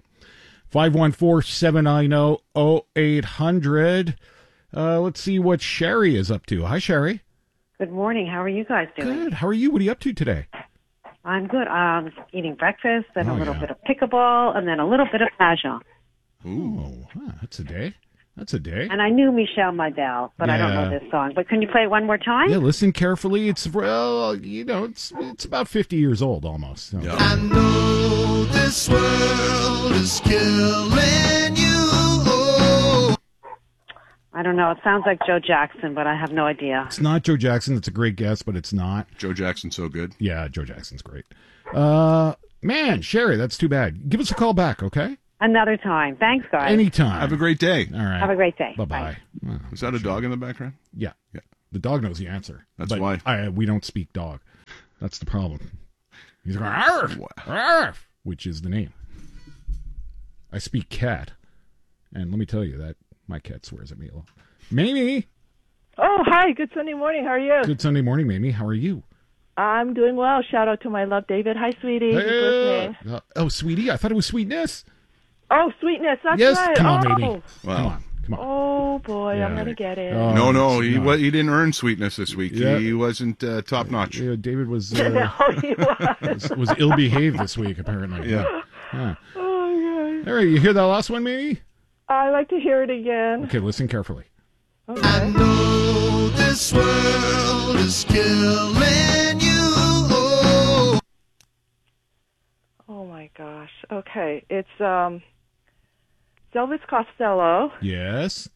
[SPEAKER 1] 514-790-0800. Let's see what Sherry is up to. Hi, Sherry.
[SPEAKER 11] Good morning. How are you guys doing?
[SPEAKER 1] Good. How are you? What are you up to today?
[SPEAKER 11] I'm good. Eating breakfast, then
[SPEAKER 1] Oh,
[SPEAKER 11] a little
[SPEAKER 1] yeah.
[SPEAKER 11] bit of pickleball, and then a little bit of mahjong.
[SPEAKER 1] Ooh, that's a day. That's a day.
[SPEAKER 11] And I knew Michelle Mydell, but I don't know
[SPEAKER 1] Yeah.
[SPEAKER 11] this song. But can you play it one more time?
[SPEAKER 1] Yeah, listen carefully. It's, well, it's about 50 years old almost. So.
[SPEAKER 27] I know this world is killing you.
[SPEAKER 11] I don't know. It sounds like Joe Jackson, but I have no idea.
[SPEAKER 1] It's not Joe Jackson. It's a great guess, but it's not.
[SPEAKER 29] Joe Jackson's so good.
[SPEAKER 1] Yeah, Joe Jackson's great. Man, Sherry, that's too bad. Give us a call back, okay?
[SPEAKER 11] Another time. Thanks, guys.
[SPEAKER 1] Anytime.
[SPEAKER 29] Have a great day.
[SPEAKER 1] All right.
[SPEAKER 11] Have a great day.
[SPEAKER 1] Bye-bye.
[SPEAKER 29] Is that a dog in the background?
[SPEAKER 1] Yeah.
[SPEAKER 29] Yeah.
[SPEAKER 1] The dog knows the answer.
[SPEAKER 29] That's
[SPEAKER 1] but
[SPEAKER 29] why.
[SPEAKER 1] we don't speak dog. That's the problem. He's going, arf, arf, which is the name. I speak cat. And let me tell you that my cat swears at me a lot. Mamie!
[SPEAKER 12] Oh, hi. Good Sunday morning. How are you?
[SPEAKER 1] Good Sunday morning, Mamie. How are you?
[SPEAKER 12] I'm doing well. Shout out to my love, David. Hi, sweetie. Happy birthday.
[SPEAKER 1] Oh, sweetie. I thought it was Sweetness.
[SPEAKER 12] Oh, Sweetness. That's
[SPEAKER 1] Yes,
[SPEAKER 12] right.
[SPEAKER 1] come on,
[SPEAKER 12] oh.
[SPEAKER 1] baby.
[SPEAKER 29] Wow.
[SPEAKER 1] Come on.
[SPEAKER 12] Oh, boy.
[SPEAKER 1] Yeah.
[SPEAKER 12] I'm going to get it.
[SPEAKER 29] No, he
[SPEAKER 1] no.
[SPEAKER 29] he didn't earn sweetness this week.
[SPEAKER 1] Yeah.
[SPEAKER 29] He wasn't top notch.
[SPEAKER 1] Yeah, David was
[SPEAKER 12] No, he was.
[SPEAKER 1] was ill-behaved this week, apparently.
[SPEAKER 29] Yeah.
[SPEAKER 1] Yeah.
[SPEAKER 12] Oh,
[SPEAKER 1] All right, you hear that last one, Mamie?
[SPEAKER 12] I'd like to hear it again.
[SPEAKER 1] Okay, listen carefully.
[SPEAKER 12] Okay.
[SPEAKER 27] I know this world is killing you.
[SPEAKER 12] Oh, my gosh. Okay. It's Elvis Costello,
[SPEAKER 1] Yes.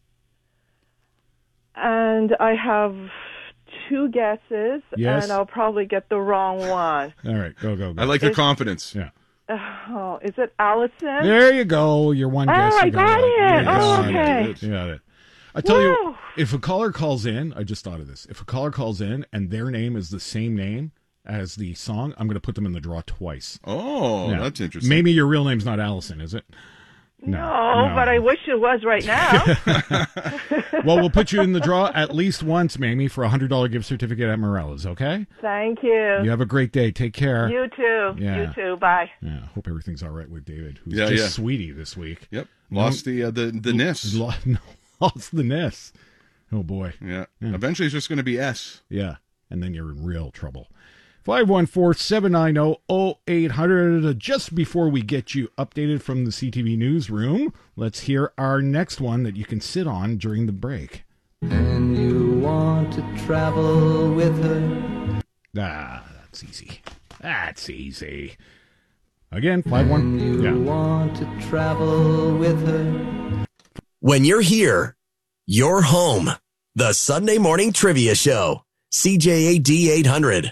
[SPEAKER 12] and I have two guesses,
[SPEAKER 1] Yes.
[SPEAKER 12] and I'll probably get the wrong one.
[SPEAKER 1] All right, go.
[SPEAKER 29] I like your
[SPEAKER 12] It's-
[SPEAKER 29] confidence.
[SPEAKER 1] Yeah.
[SPEAKER 12] Oh, is it Allison?
[SPEAKER 1] There you go. Your one guess.
[SPEAKER 12] I
[SPEAKER 1] you
[SPEAKER 12] got
[SPEAKER 1] right.
[SPEAKER 12] it.
[SPEAKER 1] Yeah, you
[SPEAKER 12] Oh,
[SPEAKER 1] got
[SPEAKER 12] okay.
[SPEAKER 1] it. You got it. I tell you,
[SPEAKER 12] Woo.
[SPEAKER 1] if a caller calls in, I just thought of this. If a caller calls in and their name is the same name as the song, I'm going to put them in the draw twice.
[SPEAKER 29] Oh,
[SPEAKER 1] Yeah.
[SPEAKER 29] that's interesting.
[SPEAKER 1] Maybe your real name's not Allison, is it?
[SPEAKER 12] No, but I wish it was right now.
[SPEAKER 1] Well, we'll put you in the draw at least once, Mamie, for a $100 gift certificate at Morella's, okay?
[SPEAKER 12] Thank you.
[SPEAKER 1] You have a great day. Take care.
[SPEAKER 12] You too.
[SPEAKER 1] Yeah.
[SPEAKER 12] You too. Bye.
[SPEAKER 1] Yeah, hope everything's all right with David, who's
[SPEAKER 29] Yeah,
[SPEAKER 1] just
[SPEAKER 29] yeah.
[SPEAKER 1] sweetie this week.
[SPEAKER 29] Yep. Lost the NIS.
[SPEAKER 1] Lost the NIS. Oh, boy.
[SPEAKER 29] Yeah. Eventually it's just going to be S.
[SPEAKER 1] Yeah, and then you're in real trouble. 514-790-0800. Just before we get you updated from the CTV newsroom, let's hear our next one that you can sit on during the break.
[SPEAKER 13] And you want to travel with her.
[SPEAKER 1] That's easy. That's easy. Again, 5-1.
[SPEAKER 13] You want to travel with her.
[SPEAKER 7] When you're here, you're home. The Sunday Morning Trivia Show. CJAD 800.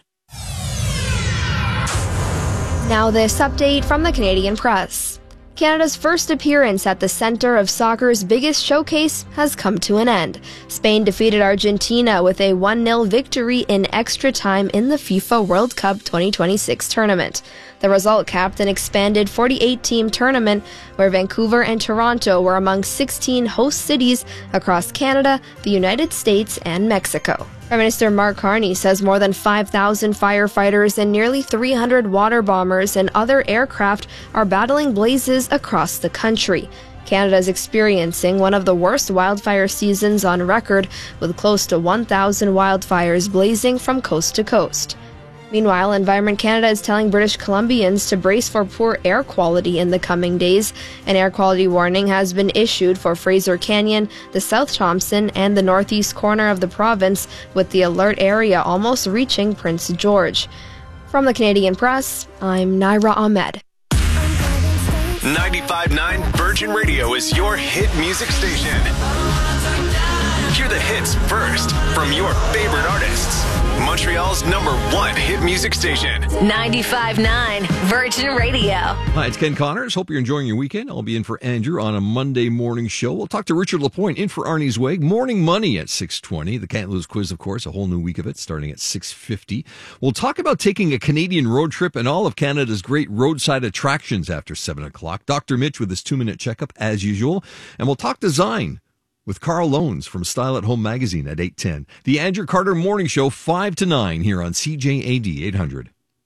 [SPEAKER 14] Now this update from the Canadian Press. Canada's first appearance at the center of soccer's biggest showcase has come to an end. Spain defeated Argentina with a 1-0 victory in extra time in the FIFA World Cup 2026 tournament. The result capped an expanded 48-team tournament where Vancouver and Toronto were among 16 host cities across Canada, the United States, and Mexico. Prime Minister Mark Carney says more than 5,000 firefighters and nearly 300 water bombers and other aircraft are battling blazes across the country. Canada is experiencing one of the worst wildfire seasons on record, with close to 1,000 wildfires blazing from coast to coast. Meanwhile, Environment Canada is telling British Columbians to brace for poor air quality in the coming days. An air quality warning has been issued for Fraser Canyon, the South Thompson, and the northeast corner of the province, with the alert area almost reaching Prince George. From the Canadian Press, I'm Naira Ahmed.
[SPEAKER 15] 95.9 Virgin Radio is your hit music station. Hear the hits first from your favorite artists. Montreal's #1 hit music station.
[SPEAKER 24] 95.9 Virgin Radio.
[SPEAKER 16] Hi, it's Ken Connors. Hope you're enjoying your weekend. I'll be in for Andrew on a Monday morning show. We'll talk to Richard Lapointe in for Arnie Zweig. Morning Money at 6:20. The Can't Lose quiz, of course, a whole new week of it starting at 6:50. We'll talk about taking a Canadian road trip and all of Canada's great roadside attractions after 7 o'clock. Dr. Mitch with his 2-minute checkup as usual. And we'll talk design with Carl Loans from Style at Home magazine at 8:10. The Andrew Carter Morning Show, 5 to 9 here on CJAD 800.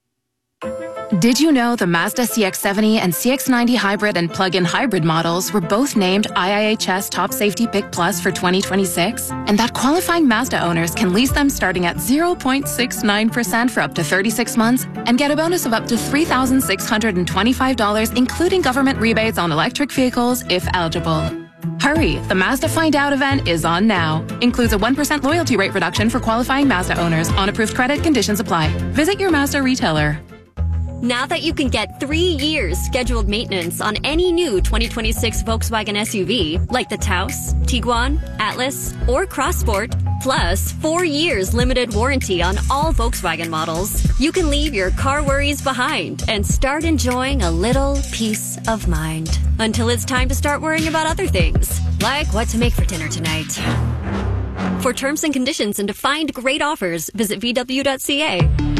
[SPEAKER 18] Did you know the Mazda CX-70 and CX-90 hybrid and plug-in hybrid models were both named IIHS Top Safety Pick Plus for 2026? And that qualifying Mazda owners can lease them starting at 0.69% for up to 36 months and get a bonus of up to $3,625, including government rebates on electric vehicles if eligible. Hurry, the Mazda Find Out event is on now. Includes a 1% loyalty rate reduction for qualifying Mazda owners. On approved credit, conditions apply. Visit your Mazda retailer.
[SPEAKER 19] Now that you can get 3 years scheduled maintenance on any new 2026 Volkswagen SUV, like the Taos, Tiguan, Atlas, or Crossport, plus 4 years limited warranty on all Volkswagen models, you can leave your car worries behind and start enjoying a little peace of mind. Until it's time to start worrying about other things, like what to make for dinner tonight. For terms and conditions and to find great offers, visit VW.ca.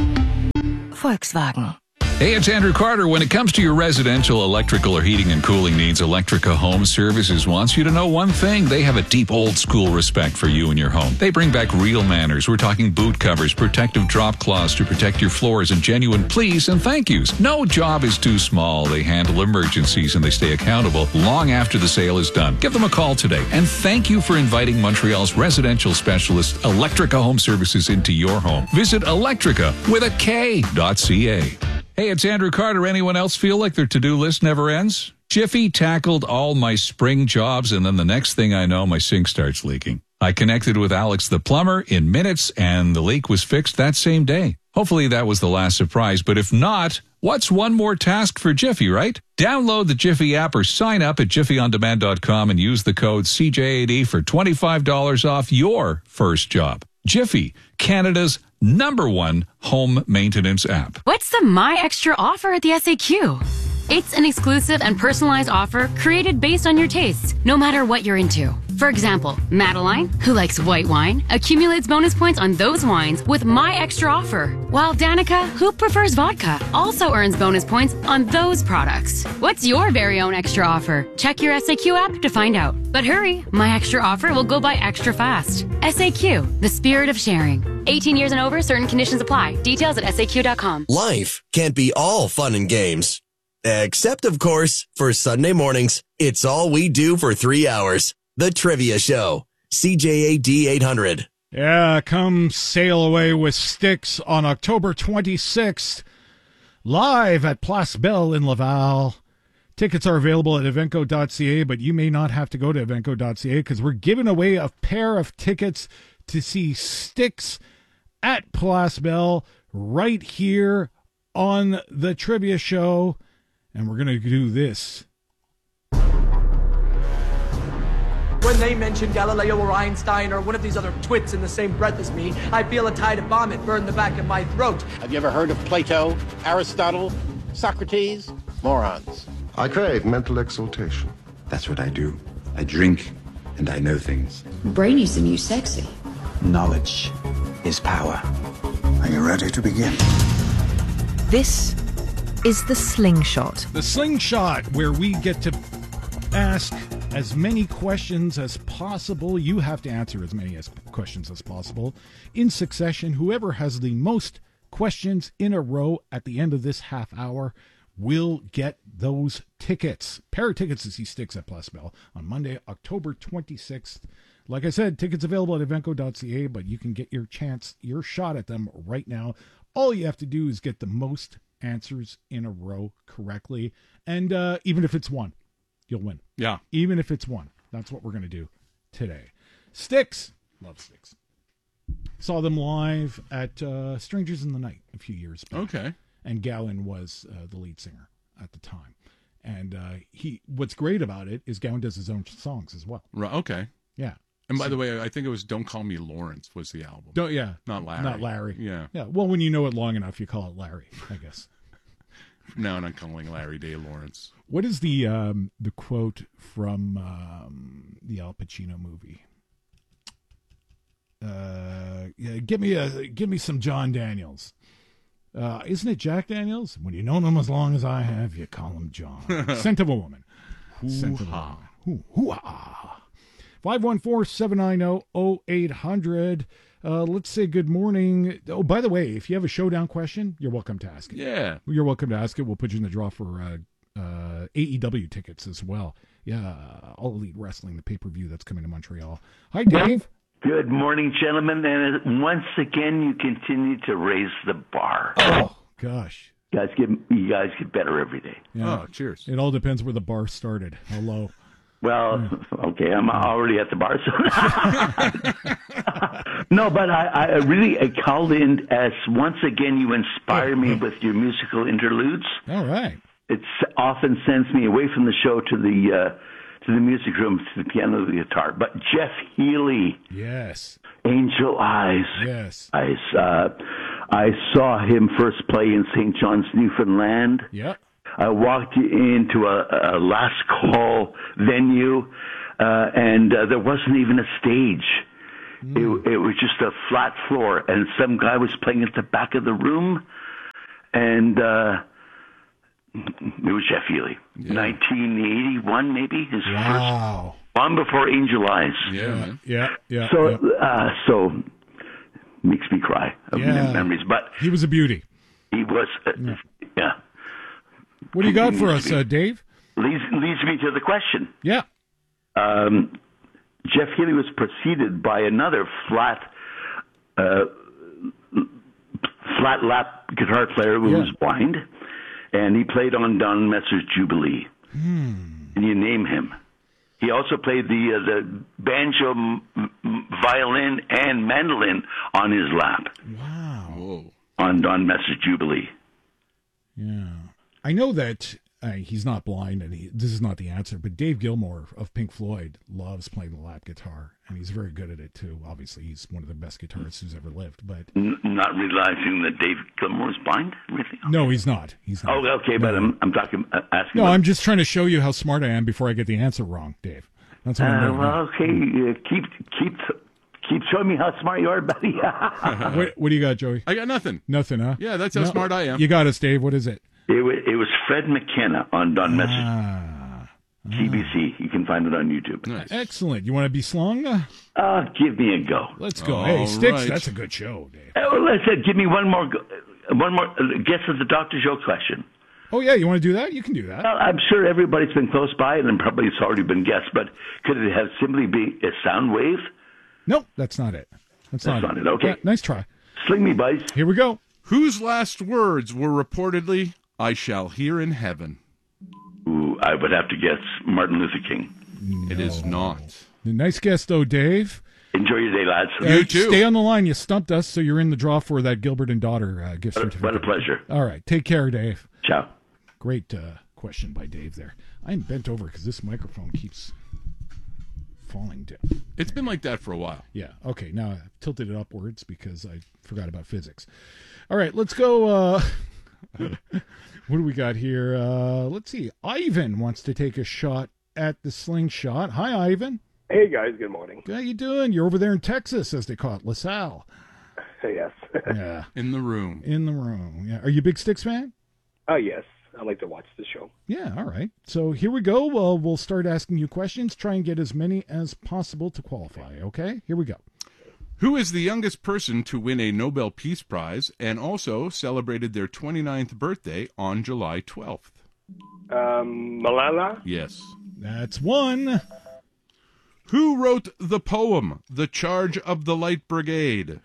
[SPEAKER 24] Volkswagen.
[SPEAKER 25] Hey, it's Andrew Carter. When it comes to your residential electrical or heating and cooling needs, Electrica Home Services wants you to know one thing. They have a deep old-school respect for you and your home. They bring back real manners. We're talking boot covers, protective drop cloths to protect your floors, and genuine please and thank yous. No job is too small. They handle emergencies, and they stay accountable long after the sale is done. Give them a call today. And thank you for inviting Montreal's residential specialist, Electrica Home Services, into your home. Visit Electrica with a K.ca. Hey, it's Andrew Carter. Anyone else feel like their to-do list never ends? Jiffy tackled all my spring jobs, and then the next thing I know, my sink starts leaking. I connected with Alex the plumber in minutes, and the leak was fixed that same day. Hopefully that was the last surprise, but if not, what's one more task for Jiffy, right? Download the Jiffy app or sign up at jiffyondemand.com and use the code CJAD for $25 off your first job. Jiffy, Canada's #1 home maintenance app.
[SPEAKER 20] What's the My Extra offer at the SAQ? It's an exclusive and personalized offer created based on your tastes, no matter what you're into. For example, Madeline, who likes white wine, accumulates bonus points on those wines with My Extra offer, while Danica, who prefers vodka, also earns bonus points on those products. What's your very own extra offer? Check your SAQ app to find out. But hurry, My Extra offer will go by extra fast. SAQ, the spirit of sharing. 18 years and over, certain conditions apply. Details at SAQ.com.
[SPEAKER 7] Life can't be all fun and games. Except, of course, for Sunday mornings, it's all we do for 3 hours. The Trivia Show. CJAD 800.
[SPEAKER 1] Yeah, come sail away with Styx on October 26th, live at Place Belle in Laval. Tickets are available at evenco.ca, but you may not have to go to evenco.ca because we're giving away a pair of tickets to see Styx at Place Belle right here on the Trivia Show. And we're going to do this.
[SPEAKER 2] When they mention Galileo or Einstein or one of these other twits in the same breath as me, I feel a tide of vomit burn the back of my throat.
[SPEAKER 3] Have you ever heard of Plato, Aristotle, Socrates? Morons.
[SPEAKER 5] I crave mental exaltation.
[SPEAKER 6] That's what I do. I drink and I know things.
[SPEAKER 10] Brainy's the new sexy.
[SPEAKER 6] Knowledge is power. Are you ready to begin?
[SPEAKER 17] This is the Slingshot.
[SPEAKER 1] The Slingshot, where we get to ask as many questions as possible. You have to answer as many questions as possible in succession. Whoever has the most questions in a row at the end of this half hour will get those tickets. Pair of tickets to see Styx at Place Belle on Monday, October 26th. Like I said, tickets available at evenco.ca, but you can get your shot at them right now. All you have to do is get the most answers in a row correctly. And even if it's one, you'll win.
[SPEAKER 29] Yeah.
[SPEAKER 1] Even if it's one. That's what we're going to do today. Styx. Love Styx. Saw them live at Strangers in the Night a few years back.
[SPEAKER 29] Okay.
[SPEAKER 1] And Gowan was the lead singer at the time. And what's great about it is Gowan does his own songs as well.
[SPEAKER 29] Right. Okay.
[SPEAKER 1] Yeah.
[SPEAKER 29] And by the way, I think it was "Don't Call Me Lawrence" was the album. Not Larry.
[SPEAKER 1] Not Larry.
[SPEAKER 29] Yeah.
[SPEAKER 1] Yeah. Well, when you know it long enough, you call it Larry, I guess.
[SPEAKER 29] No, I'm not calling Larry Day Lawrence.
[SPEAKER 1] What is the quote from the Al Pacino movie? Yeah, give me some John Daniels. Isn't it Jack Daniels? When you know him as long as I have, you call him John. Scent of a Woman. Scent of a Woman. Hoo-ha. 514-790-0800. Let's say good morning. Oh, by the way, if you have a showdown question, you're welcome to ask it.
[SPEAKER 29] Yeah.
[SPEAKER 1] You're welcome to ask it. We'll put you in the draw for AEW tickets as well. Yeah, All Elite Wrestling, the pay-per-view that's coming to Montreal. Hi, Dave.
[SPEAKER 21] Good morning, gentlemen. And once again, you continue to raise the bar.
[SPEAKER 1] Oh, gosh.
[SPEAKER 21] You guys get better every day.
[SPEAKER 1] Yeah.
[SPEAKER 29] Oh, cheers.
[SPEAKER 1] It all depends where the bar started. How low.
[SPEAKER 21] Well, okay, I'm already at the bar. So. No, but I really called in as once again you inspire me with your musical interludes.
[SPEAKER 1] All right.
[SPEAKER 21] It often sends me away from the show to the music room, to the piano, the guitar. But Jeff Healey.
[SPEAKER 1] Yes.
[SPEAKER 21] Angel Eyes.
[SPEAKER 1] Yes.
[SPEAKER 21] I saw him first play in St. John's, Newfoundland.
[SPEAKER 1] Yep.
[SPEAKER 21] I walked into a last call venue, and there wasn't even a stage. It was just a flat floor, and some guy was playing at the back of the room, and it was Jeff Healey. 1981, maybe, his first one before Angel Eyes.
[SPEAKER 1] Yeah.
[SPEAKER 21] So makes me cry of memories. But
[SPEAKER 1] he was a beauty.
[SPEAKER 21] He was, yeah.
[SPEAKER 1] What do you got for us, Dave?
[SPEAKER 21] Leads me to the question.
[SPEAKER 1] Yeah.
[SPEAKER 21] Jeff Healey was preceded by another flat lap guitar player who was blind, and he played on Don Messer's Jubilee. Can you name him? He also played the banjo, violin, and mandolin on his lap.
[SPEAKER 1] Wow.
[SPEAKER 21] Whoa. On Don Messer's Jubilee.
[SPEAKER 1] Yeah. I know that he's not blind, and this is not the answer, but Dave Gilmour of Pink Floyd loves playing the lap guitar, and he's very good at it, too. Obviously, he's one of the best guitarists who's ever lived. But
[SPEAKER 21] not realizing that Dave Gilmour is blind? Really? Okay.
[SPEAKER 1] No, he's not. He's not.
[SPEAKER 21] Oh, okay, but I'm talking, asking.
[SPEAKER 1] No, I'm just trying to show you how smart I am before I get the answer wrong, Dave. That's what I'm doing.
[SPEAKER 21] Well, okay, keep showing me how smart you are, buddy.
[SPEAKER 1] What do you got, Joey?
[SPEAKER 29] I got nothing.
[SPEAKER 1] Nothing, huh?
[SPEAKER 29] Yeah, that's how smart I am.
[SPEAKER 1] You got us, Dave. What is it?
[SPEAKER 21] It was Fred McKenna on Don Messer's TBC. You can find it on YouTube.
[SPEAKER 1] Nice. Excellent. You want to be slung?
[SPEAKER 21] Give me a go.
[SPEAKER 1] Let's go. Hey, Styx, that's a good show, Dave.
[SPEAKER 21] Listen, give me one more guess of the Dr. Joe question.
[SPEAKER 1] Oh, yeah, you want to do that? You can do that.
[SPEAKER 21] Well, I'm sure everybody's been close by, and probably it's already been guessed, but could it have simply be a sound wave?
[SPEAKER 1] Nope, that's not it. That's
[SPEAKER 21] not it. Okay.
[SPEAKER 1] Yeah, nice try.
[SPEAKER 21] Sling me, boys.
[SPEAKER 1] Here we go.
[SPEAKER 29] Whose last words were reportedly, "I shall hear in heaven"?
[SPEAKER 21] Ooh, I would have to guess Martin Luther King.
[SPEAKER 1] No.
[SPEAKER 29] It is not.
[SPEAKER 1] Nice guess, though, Dave.
[SPEAKER 21] Enjoy your day, lads.
[SPEAKER 29] You too.
[SPEAKER 1] Stay on the line. You stumped us, so you're in the draw for that Gilbert and Daughter gift certificate.
[SPEAKER 21] What a pleasure.
[SPEAKER 1] All right. Take care, Dave.
[SPEAKER 21] Ciao.
[SPEAKER 1] Great question by Dave there. I'm bent over because this microphone keeps falling down.
[SPEAKER 29] It's been like that for a while.
[SPEAKER 1] Yeah. Okay. Now I've tilted it upwards because I forgot about physics. All right. Let's go. What do we got here? Let's see. Ivan wants to take a shot at the slingshot. Hi, Ivan.
[SPEAKER 4] Hey, guys. Good morning.
[SPEAKER 1] How you doing? You're over there in Texas, as they call it, LaSalle.
[SPEAKER 4] Yes.
[SPEAKER 1] Yeah.
[SPEAKER 29] In the room.
[SPEAKER 1] In the room. Yeah. Are you a big Styx fan?
[SPEAKER 4] Yes. I like to watch the show.
[SPEAKER 1] Yeah, all right. So here we go. We'll start asking you questions. Try and get as many as possible to qualify, okay? Here we go.
[SPEAKER 29] Who is the youngest person to win a Nobel Peace Prize and also celebrated their 29th birthday on July 12th?
[SPEAKER 4] Malala?
[SPEAKER 29] Yes.
[SPEAKER 1] That's one.
[SPEAKER 29] Who wrote the poem, The Charge of the Light Brigade?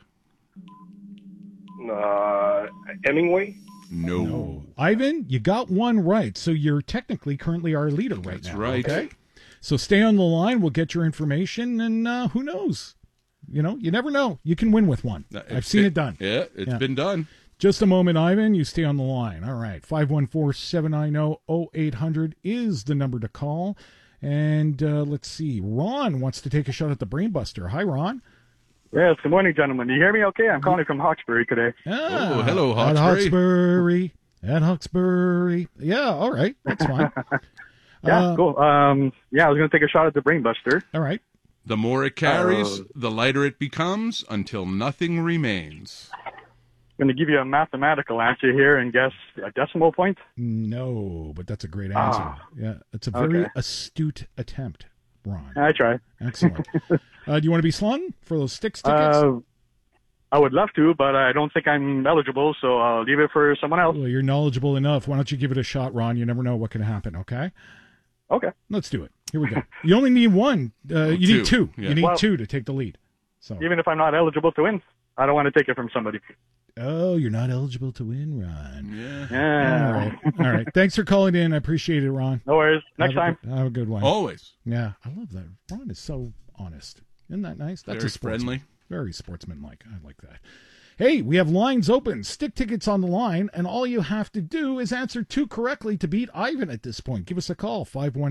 [SPEAKER 4] Hemingway?
[SPEAKER 29] No.
[SPEAKER 1] Ivan, you got one right, so you're technically currently our leader right now.
[SPEAKER 29] That's right.
[SPEAKER 1] Okay? So stay on the line. We'll get your information, and who knows? You know, you never know. You can win with one. I've seen it done.
[SPEAKER 29] Yeah, it's been done.
[SPEAKER 1] Just a moment, Ivan. You stay on the line. All right. 514-790-0800 is the number to call. And let's see. Ron wants to take a shot at the Brainbuster. Hi, Ron.
[SPEAKER 8] Yes, good morning, gentlemen. Do you hear me okay? I'm calling from Hawkesbury today.
[SPEAKER 29] Oh, hello,
[SPEAKER 1] At
[SPEAKER 29] Hawkesbury.
[SPEAKER 1] Hawkesbury. Yeah, all right. That's fine.
[SPEAKER 8] Cool. I was going to take a shot at the Brainbuster.
[SPEAKER 1] All right.
[SPEAKER 29] The more it carries, the lighter it becomes until nothing remains.
[SPEAKER 8] I'm going to give you a mathematical answer here and guess a decimal point.
[SPEAKER 1] No, but that's a great answer. Yeah, it's a very astute attempt, Ron.
[SPEAKER 8] I try.
[SPEAKER 1] Excellent. Do you want to be slung for those Styx tickets?
[SPEAKER 8] I would love to, but I don't think I'm eligible, so I'll leave it for someone else.
[SPEAKER 1] Well, you're knowledgeable enough. Why don't you give it a shot, Ron? You never know what can happen, okay?
[SPEAKER 8] Okay.
[SPEAKER 1] Let's do it. Here we go. You only need one. You need two.
[SPEAKER 8] Yeah.
[SPEAKER 1] You need two to take the lead. So
[SPEAKER 8] even if I'm not eligible to win, I don't want to take it from somebody.
[SPEAKER 1] Oh, you're not eligible to win, Ron.
[SPEAKER 8] Yeah.
[SPEAKER 1] All right. Thanks for calling in. I appreciate it, Ron.
[SPEAKER 8] No worries. Next time.
[SPEAKER 1] Have a good one.
[SPEAKER 29] Always.
[SPEAKER 1] Yeah, I love that. Ron is so honest. Isn't that nice? That's
[SPEAKER 29] Very
[SPEAKER 1] a sportsman.
[SPEAKER 29] friendly.
[SPEAKER 1] Very sportsmanlike. I like that. Hey, we have lines open. Stick tickets on the line, and all you have to do is answer two correctly to beat Ivan at this point. Give us a call,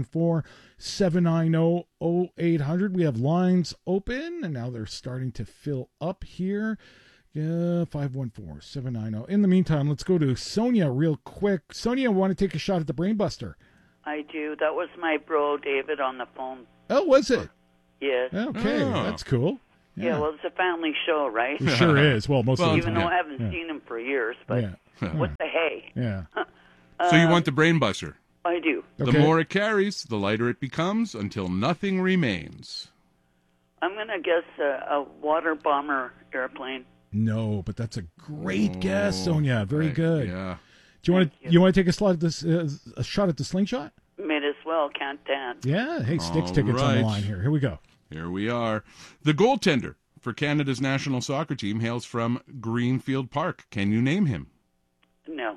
[SPEAKER 1] 514-790-0800. We have lines open, and now they're starting to fill up here. Yeah, 514-790. In the meantime, let's go to Sonia real quick. Sonia, want to take a shot at the Brainbuster?
[SPEAKER 9] I do. That was my bro, David, on the phone.
[SPEAKER 1] Oh, was it?
[SPEAKER 9] Yes.
[SPEAKER 1] Okay, that's cool.
[SPEAKER 9] Yeah, well, it's a family show, right?
[SPEAKER 1] It sure is. Well, most of the
[SPEAKER 9] Even
[SPEAKER 1] time.
[SPEAKER 9] though I haven't seen him for years, but what the hey?
[SPEAKER 1] Yeah.
[SPEAKER 29] So you want the Brainbuster?
[SPEAKER 9] I do.
[SPEAKER 29] The more it carries, the lighter it becomes until nothing remains.
[SPEAKER 9] I'm going to guess a water bomber airplane.
[SPEAKER 1] No, but that's a great guess, Sonia. Very good.
[SPEAKER 29] Yeah.
[SPEAKER 1] Do you want to take a shot at this a shot at the slingshot?
[SPEAKER 9] Might as well. Can't dance.
[SPEAKER 1] Yeah. Hey, Styx tickets on the line here. Here we go.
[SPEAKER 29] Here we are. The goaltender for Canada's national soccer team hails from Greenfield Park. Can you name him?
[SPEAKER 9] No.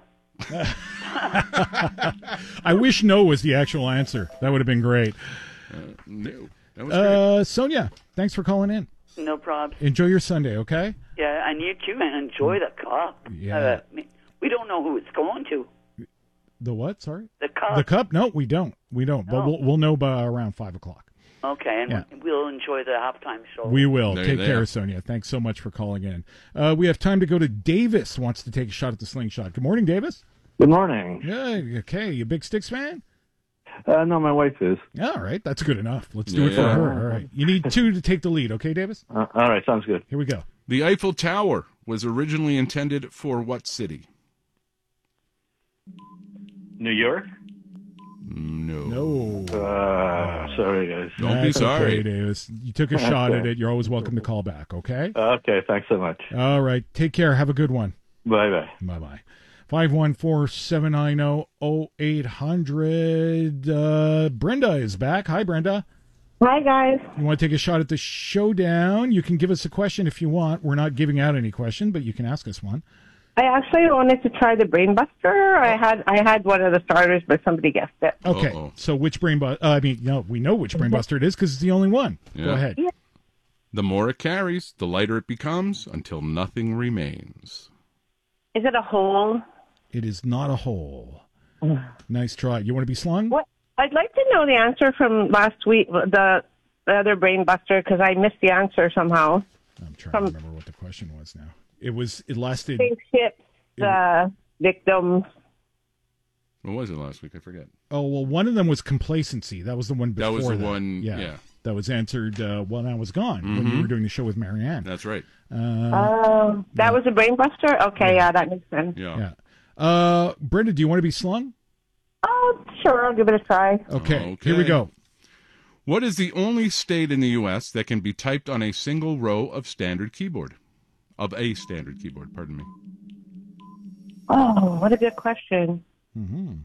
[SPEAKER 1] I wish no was the actual answer. That would have been great.
[SPEAKER 29] No. That was great.
[SPEAKER 1] Sonia, thanks for calling in.
[SPEAKER 9] No problem.
[SPEAKER 1] Enjoy your Sunday, okay?
[SPEAKER 9] Yeah, and you too, and enjoy the cup.
[SPEAKER 1] Yeah.
[SPEAKER 9] We don't know who it's going to.
[SPEAKER 1] The what? Sorry?
[SPEAKER 9] The cup.
[SPEAKER 1] The cup? No, we don't. We don't. But we'll know by around 5 o'clock.
[SPEAKER 9] Okay, and we'll enjoy the halftime show.
[SPEAKER 1] We will. Take care, Sonia. Thanks so much for calling in. We have time to go to Davis, wants to take a shot at the slingshot. Good morning, Davis.
[SPEAKER 11] Good morning.
[SPEAKER 1] Yeah, okay. You a big Styx fan?
[SPEAKER 11] No, my wife is.
[SPEAKER 1] All right, that's good enough. Let's do it for her. All right. You need two to take the lead, okay, Davis?
[SPEAKER 11] All right, sounds good.
[SPEAKER 1] Here we go.
[SPEAKER 29] The Eiffel Tower was originally intended for what city?
[SPEAKER 11] New York?
[SPEAKER 29] No.
[SPEAKER 11] Sorry, guys.
[SPEAKER 29] Don't be sorry.
[SPEAKER 1] Okay, Davis. You took a shot at it. You're always welcome to call back, okay?
[SPEAKER 11] Okay, thanks so much.
[SPEAKER 1] All right. Take care. Have a good one.
[SPEAKER 11] Bye-bye.
[SPEAKER 1] Bye-bye. 514-790-0800. Brenda is back. Hi, Brenda.
[SPEAKER 12] Hi, guys.
[SPEAKER 13] You want to take a shot at the showdown? You can give us a question if you want. We're not giving out any question, but you can ask us one.
[SPEAKER 12] I actually wanted to try the Brain Buster. I had one of the starters, but somebody guessed it.
[SPEAKER 13] Okay, so which Brain Buster? We know which Brain Buster it is because it's the only one.
[SPEAKER 29] Yeah.
[SPEAKER 13] Go ahead.
[SPEAKER 12] Yeah.
[SPEAKER 29] The more it carries, the lighter it becomes until nothing remains.
[SPEAKER 12] Is it a hole?
[SPEAKER 13] It is not a hole. Nice try. You want to be slung?
[SPEAKER 12] What? I'd like to know the answer from last week, the other Brain Buster, because I missed the answer somehow.
[SPEAKER 13] I'm trying to remember what the question was now. It lasted...
[SPEAKER 12] Spaceships, the victims.
[SPEAKER 29] What was it last week? I forget.
[SPEAKER 13] Oh, well, one of them was complacency. That was the one before
[SPEAKER 29] that. Was the one, yeah.
[SPEAKER 13] That was answered when I was gone, when you were doing the show with Marianne.
[SPEAKER 29] That's right.
[SPEAKER 12] That was a Brain Buster? Okay, yeah, that makes sense.
[SPEAKER 13] Yeah. Brenda, do you want to be slung?
[SPEAKER 12] Oh, sure, I'll give it a try.
[SPEAKER 13] Okay, here we go.
[SPEAKER 29] What is the only state in the U.S. that can be typed on a single row of standard keyboard? Of a standard keyboard, pardon me.
[SPEAKER 12] Oh, what a good question.
[SPEAKER 13] Mm-hmm.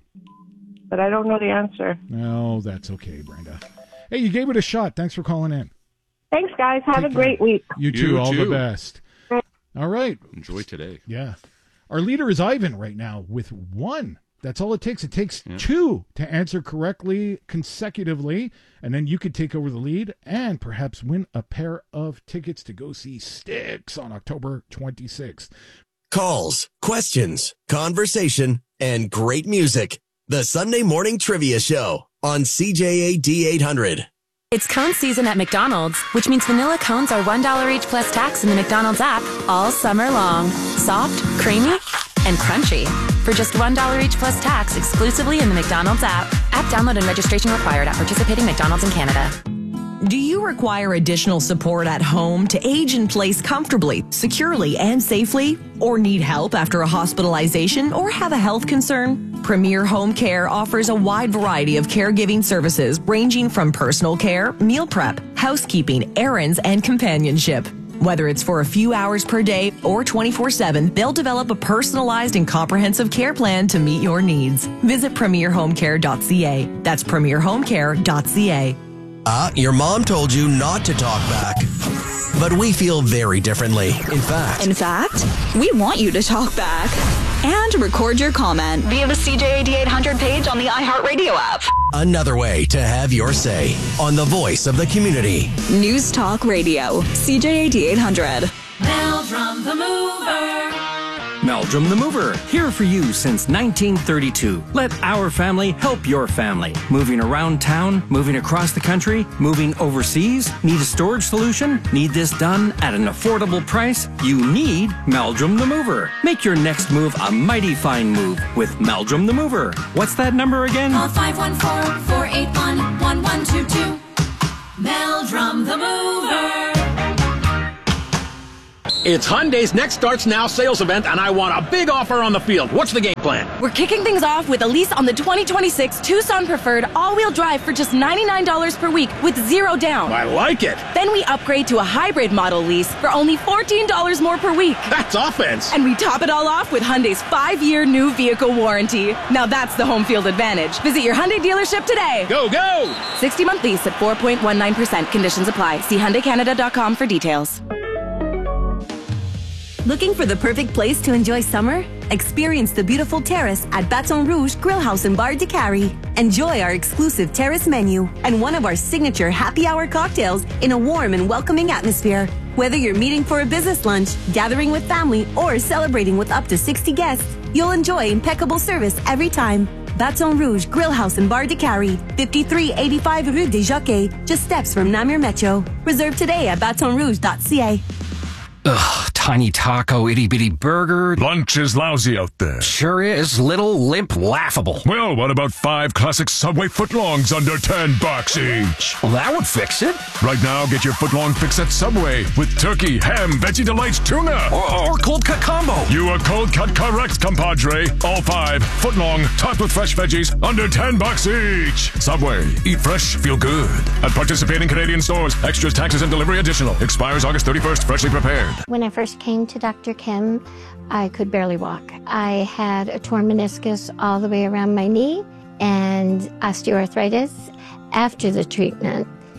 [SPEAKER 12] But I don't know the answer.
[SPEAKER 13] No, that's okay, Brenda. Hey, you gave it a shot. Thanks for calling in.
[SPEAKER 12] Thanks, guys. Have a great week.
[SPEAKER 13] You too. All the best. All right.
[SPEAKER 29] Enjoy today.
[SPEAKER 13] Yeah. Our leader is Ivan right now with 1. That's all it takes. It takes 2 to answer correctly consecutively, and then you could take over the lead and perhaps win a pair of tickets to go see Styx on October 26th.
[SPEAKER 7] Calls, questions, conversation, and great music. The Sunday Morning Trivia Show on CJAD 800.
[SPEAKER 18] It's cone season at McDonald's, which means vanilla cones are $1 each plus tax in the McDonald's app all summer long. Soft, creamy, and crunchy. For just $1 each plus tax exclusively in the McDonald's app. App download and registration required at participating McDonald's in Canada.
[SPEAKER 14] Do you require additional support at home to age in place comfortably, securely, and safely? Or need help after a hospitalization or have a health concern? Premier Home Care offers a wide variety of caregiving services ranging from personal care, meal prep, housekeeping, errands, and companionship. Whether it's for a few hours per day or 24/7, they'll develop a personalized and comprehensive care plan to meet your needs. Visit premierhomecare.ca. That's premierhomecare.ca.
[SPEAKER 7] Your mom told you not to talk back. But we feel very differently. In fact,
[SPEAKER 15] we want you to talk back and record your comment via the CJAD 800 page on the iHeartRadio app.
[SPEAKER 7] another way to have your say on the voice of the community.
[SPEAKER 15] News Talk Radio, CJAD 800.
[SPEAKER 22] Meldrum the Mover.
[SPEAKER 23] Meldrum the Mover, here for you since 1932. Let our family help your family. Moving around town, moving across the country, moving overseas. Need a storage solution? Need this done at an affordable price? You need Meldrum the Mover. Make your next move a mighty fine move with Meldrum the Mover. What's that number again?
[SPEAKER 22] Call 514-481-1122. Meldrum the Mover.
[SPEAKER 3] It's Hyundai's Next Starts Now sales event, and I want a big offer on the field. What's the game plan?
[SPEAKER 26] We're kicking things off with a lease on the 2026 Tucson Preferred all-wheel drive for just $99 per week with zero down.
[SPEAKER 3] I like it.
[SPEAKER 26] Then we upgrade to a hybrid model lease for only $14 more per week.
[SPEAKER 3] That's offense.
[SPEAKER 26] And we top it all off with Hyundai's 5-year new vehicle warranty. Now that's the home field advantage. Visit your Hyundai dealership today.
[SPEAKER 3] Go, go!
[SPEAKER 26] 60-month lease at 4.19%. Conditions apply. See HyundaiCanada.com for details.
[SPEAKER 27] Looking for the perfect place to enjoy summer? Experience the beautiful terrace at Baton Rouge Grill House and Bar de Cary. Enjoy our exclusive terrace menu and one of our signature happy hour cocktails in a warm and welcoming atmosphere. Whether you're meeting for a business lunch, gathering with family, or celebrating with up to 60 guests, you'll enjoy impeccable service every time. Baton Rouge Grill House and Bar de Cary, 5385 Rue des Jockeys, just steps from Namur Metro. Reserve today at batonrouge.ca.
[SPEAKER 28] Ugh, tiny taco, itty-bitty burger.
[SPEAKER 30] Lunch is lousy out there.
[SPEAKER 28] Sure is. Little, limp, laughable.
[SPEAKER 30] Well, what about 5 classic Subway footlongs under $10 each?
[SPEAKER 28] Well, that would fix it.
[SPEAKER 30] Right now, get your footlong fix at Subway with turkey, ham, Veggie Delights, tuna.
[SPEAKER 28] Or cold cut combo.
[SPEAKER 30] You are cold cut correct, compadre. All 5 footlong, topped with fresh veggies, under $10 each. Subway. Eat fresh, feel good. At participating Canadian stores. Extras, taxes, and delivery additional. Expires August 31st. Freshly prepared.
[SPEAKER 31] When I first came to Dr. Kim, I could barely walk. I had a torn meniscus all the way around my knee and osteoarthritis. After the treatment,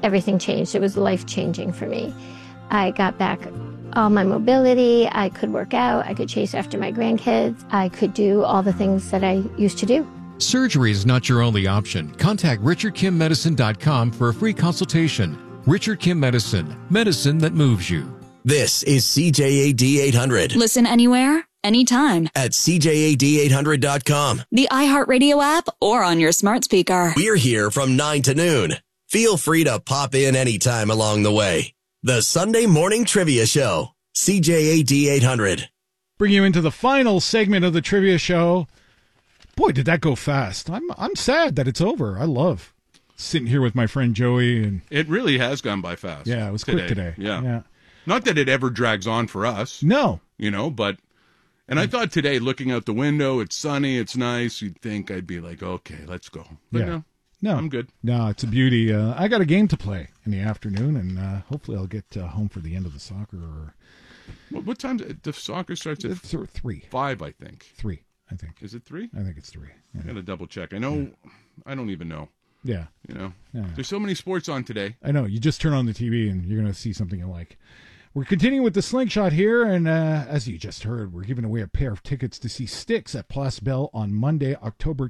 [SPEAKER 31] everything changed. It was life-changing for me. I got back all my mobility. I could work out. I could chase after my grandkids. I could do all the things that I used to do.
[SPEAKER 2] Surgery is not your only option. Contact RichardKimMedicine.com for a free consultation. Richard Kim Medicine. Medicine that moves you.
[SPEAKER 7] This is CJAD 800.
[SPEAKER 15] Listen anywhere, anytime.
[SPEAKER 7] At CJAD800.com.
[SPEAKER 15] The iHeartRadio app or on your smart speaker.
[SPEAKER 7] We're here from 9 to noon. Feel free to pop in anytime along the way. The Sunday Morning Trivia Show. CJAD 800.
[SPEAKER 13] Bring you into the final segment of the trivia show. Boy, did that go fast. I'm sad that it's over. I love sitting here with my friend Joey. And
[SPEAKER 29] it really has gone by fast.
[SPEAKER 13] Yeah, it was quick today.
[SPEAKER 29] Yeah. Not that it ever drags on for us.
[SPEAKER 13] No.
[SPEAKER 29] But... And I thought today, looking out the window, it's sunny, it's nice. You'd think I'd be like, okay, let's go. But no, I'm good.
[SPEAKER 13] No, it's a beauty. I got a game to play in the afternoon, and hopefully I'll get home for the end of the soccer. Or
[SPEAKER 29] what time? The soccer starts at
[SPEAKER 13] 3.
[SPEAKER 29] 5, I think.
[SPEAKER 13] 3, I think.
[SPEAKER 29] Is it 3?
[SPEAKER 13] I think it's 3. Yeah.
[SPEAKER 29] I got to double check. I know. I don't even know.
[SPEAKER 13] Yeah.
[SPEAKER 29] There's so many sports on today.
[SPEAKER 13] I know. You just turn on the TV, and you're going to see something you like. We're continuing with the slingshot here, and as you just heard, we're giving away a pair of tickets to see Styx at Place Belle on Monday, October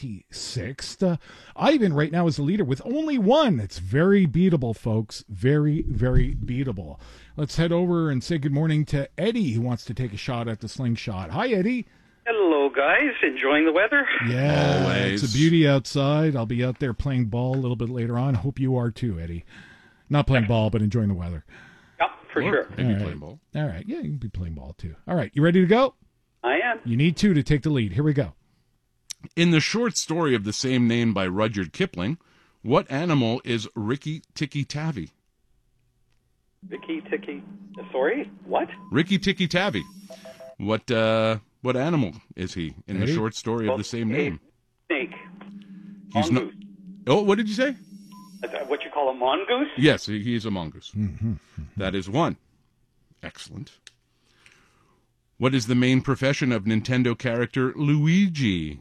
[SPEAKER 13] 26th. Ivan right now is the leader with only one. It's very beatable, folks. Very, very beatable. Let's head over and say good morning to Eddie, who wants to take a shot at the slingshot. Hi, Eddie.
[SPEAKER 5] Hello, guys. Enjoying the weather?
[SPEAKER 13] Yeah,
[SPEAKER 29] always.
[SPEAKER 13] It's a beauty outside. I'll be out there playing ball a little bit later on. Hope you are too, Eddie. Not playing ball, but enjoying the weather.
[SPEAKER 5] For sure.
[SPEAKER 29] Maybe playing ball.
[SPEAKER 13] All right. Yeah, you can be playing ball too. All right. You ready to go?
[SPEAKER 5] I am.
[SPEAKER 13] You need 2 to take the lead. Here we go.
[SPEAKER 29] In the short story of the same name by Rudyard Kipling, what animal is Rikki Tikki Tavi?
[SPEAKER 5] Rikki Tikki. Sorry? What?
[SPEAKER 29] Rikki Tikki Tavi. What animal is he in the short story of the same name?
[SPEAKER 5] Snake.
[SPEAKER 29] He's not. Oh, what did you say?
[SPEAKER 5] What you call a mongoose?
[SPEAKER 29] Yes, he's a mongoose.
[SPEAKER 13] Mm-hmm.
[SPEAKER 29] That is one. Excellent. What is the main profession of Nintendo character Luigi?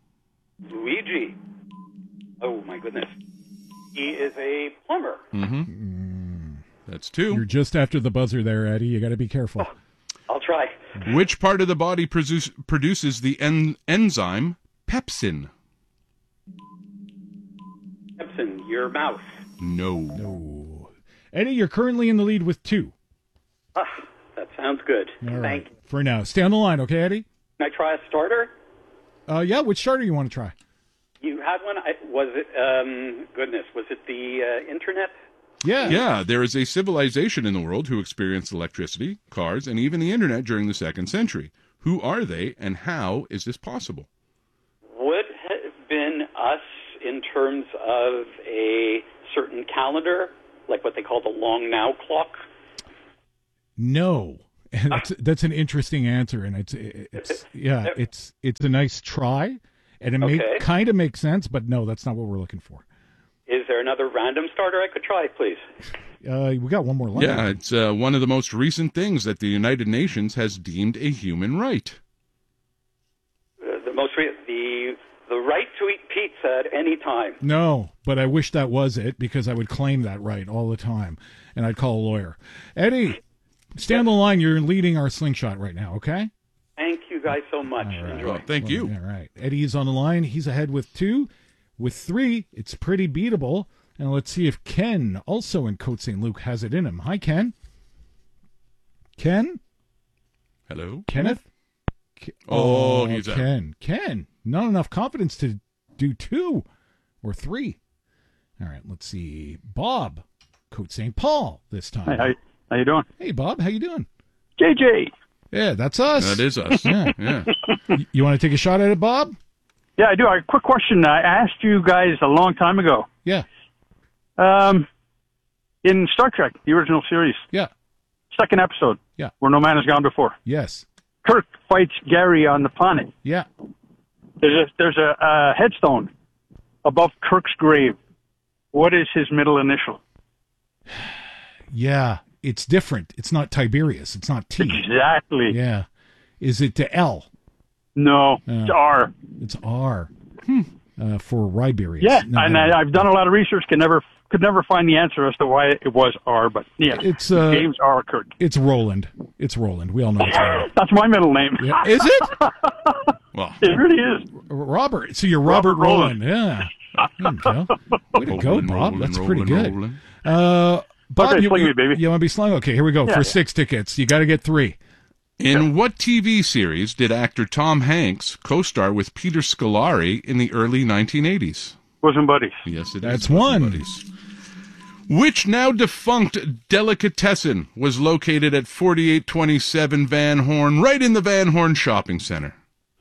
[SPEAKER 5] Luigi. Oh, my goodness. He is a plumber.
[SPEAKER 29] Mm-hmm. That's 2.
[SPEAKER 13] You're just after the buzzer there, Eddie. You got to be careful.
[SPEAKER 5] Oh, I'll try.
[SPEAKER 29] Which part of the body produces the enzyme pepsin?
[SPEAKER 5] Pepsin, your mouth.
[SPEAKER 29] No.
[SPEAKER 13] Eddie, you're currently in the lead with 2.
[SPEAKER 5] That sounds good.
[SPEAKER 13] All right.
[SPEAKER 5] Thank you.
[SPEAKER 13] For now. Stay on the line, okay, Eddie?
[SPEAKER 5] Can I try a starter?
[SPEAKER 13] Yeah, which starter you want to try?
[SPEAKER 5] You had one? Was it, was it the internet?
[SPEAKER 13] Yeah.
[SPEAKER 29] Yeah, there is a civilization in the world who experienced electricity, cars, and even the internet during the 2nd century. Who are they, and how is this possible?
[SPEAKER 5] Would have been us in terms of a certain calendar, like what they call the long now clock?
[SPEAKER 13] No. That's an interesting answer, and it's a nice try, and it kind of makes sense, but no, that's not what we're looking for.
[SPEAKER 5] Is there another random starter I could try, please?
[SPEAKER 13] We got one more line.
[SPEAKER 29] Yeah, it's one of the most recent things that the United Nations has deemed a human right.
[SPEAKER 5] The right to eat pizza at any time.
[SPEAKER 13] No, but I wish that was it, because I would claim that right all the time, and I'd call a lawyer. Eddie, stay on the line. You're leading our slingshot right now, okay?
[SPEAKER 5] Thank you guys so much.
[SPEAKER 13] All right.
[SPEAKER 5] Enjoy.
[SPEAKER 29] Thank you.
[SPEAKER 13] All right. Eddie's on the line. He's ahead with 2. With 3, it's pretty beatable. And let's see if Ken, also in Côte St. Luc, has it in him. Hi, Ken. Ken?
[SPEAKER 29] Hello?
[SPEAKER 13] Kenneth?
[SPEAKER 29] He's out.
[SPEAKER 13] Ken. Not enough confidence to do 2 or 3. All right, let's see. Bob, Côte St. Paul this time.
[SPEAKER 8] Hey, how you doing?
[SPEAKER 13] Hey, Bob, how you doing?
[SPEAKER 8] JJ.
[SPEAKER 13] Yeah, that's us.
[SPEAKER 29] That is us. Yeah.
[SPEAKER 13] You want to take a shot at it, Bob?
[SPEAKER 8] Yeah, I do. A quick question. I asked you guys a long time ago.
[SPEAKER 13] Yeah.
[SPEAKER 8] In Star Trek, the original series.
[SPEAKER 13] Yeah.
[SPEAKER 8] 2nd episode.
[SPEAKER 13] Yeah.
[SPEAKER 8] Where no man has gone before.
[SPEAKER 13] Yes.
[SPEAKER 8] Kirk fights Gary on the planet.
[SPEAKER 13] Yeah.
[SPEAKER 8] There's a headstone above Kirk's grave. What is his middle initial?
[SPEAKER 13] Yeah, it's different. It's not Tiberius. It's not T.
[SPEAKER 8] Exactly.
[SPEAKER 13] Yeah. Is it to L?
[SPEAKER 8] No, it's R.
[SPEAKER 13] It's R. For Riberius.
[SPEAKER 8] Yeah, and I've done a lot of research, can never could never find the answer as to why it was R, but yeah,
[SPEAKER 13] It's
[SPEAKER 8] James R. Kirk.
[SPEAKER 13] It's Roland. It's Roland. We all know it's Roland.
[SPEAKER 8] That's my middle name.
[SPEAKER 13] Yeah. Is it?
[SPEAKER 29] Well,
[SPEAKER 8] it really is.
[SPEAKER 13] Robert. So you're Robert Roland. Yeah. There you go. Way to go,
[SPEAKER 29] Rolling,
[SPEAKER 13] Bob.
[SPEAKER 29] rolling,
[SPEAKER 13] That's
[SPEAKER 29] rolling,
[SPEAKER 13] pretty good.
[SPEAKER 29] rolling.
[SPEAKER 13] Bob,
[SPEAKER 8] Okay, sling me, baby.
[SPEAKER 13] You want to be slung? Okay, here we go.
[SPEAKER 8] Yeah,
[SPEAKER 13] For
[SPEAKER 8] yeah.
[SPEAKER 13] 6 tickets, you got to get 3.
[SPEAKER 29] In what TV series did actor Tom Hanks co-star with Peter Scolari in the early 1980s?
[SPEAKER 8] Bosom Buddies.
[SPEAKER 29] Yes, it
[SPEAKER 13] That's
[SPEAKER 29] is. Bosom
[SPEAKER 13] one.
[SPEAKER 29] Buddies. Which now defunct delicatessen was located at 4827 Van Horn, right in the Van Horn Shopping Center?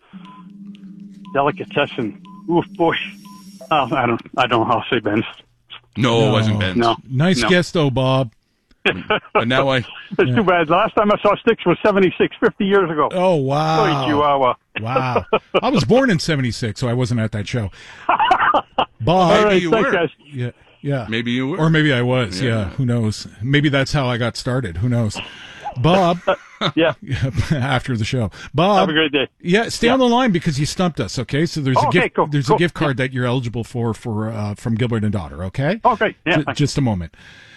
[SPEAKER 8] Delicatessen. Oof, boy. Oh, I don't know how to say Ben's.
[SPEAKER 29] No, it wasn't Ben's.
[SPEAKER 8] No.
[SPEAKER 13] Nice guess, though, Bob.
[SPEAKER 29] But now
[SPEAKER 8] It's too bad. The last time I saw Styx was 76, 50 years ago.
[SPEAKER 13] Oh, wow.
[SPEAKER 8] Sorry, Chihuahua.
[SPEAKER 13] Wow. I was born in 76, so I wasn't at that show. Bob.
[SPEAKER 8] All right,
[SPEAKER 29] you
[SPEAKER 8] thanks,
[SPEAKER 29] were.
[SPEAKER 8] guys.
[SPEAKER 13] Yeah.
[SPEAKER 29] Maybe you were.
[SPEAKER 13] Or maybe I was. Yeah. Who knows? Maybe that's how I got started. Who knows? Bob.
[SPEAKER 8] Yeah.
[SPEAKER 13] After the show. Bob.
[SPEAKER 8] Have a great day.
[SPEAKER 13] Yeah, stay on the line because you stumped us, okay? So there's
[SPEAKER 8] Okay, cool,
[SPEAKER 13] there's
[SPEAKER 8] cool.
[SPEAKER 13] a gift card that you're eligible for from Gilbert and Daughter, okay?
[SPEAKER 8] Okay. Yeah.
[SPEAKER 13] Just a moment.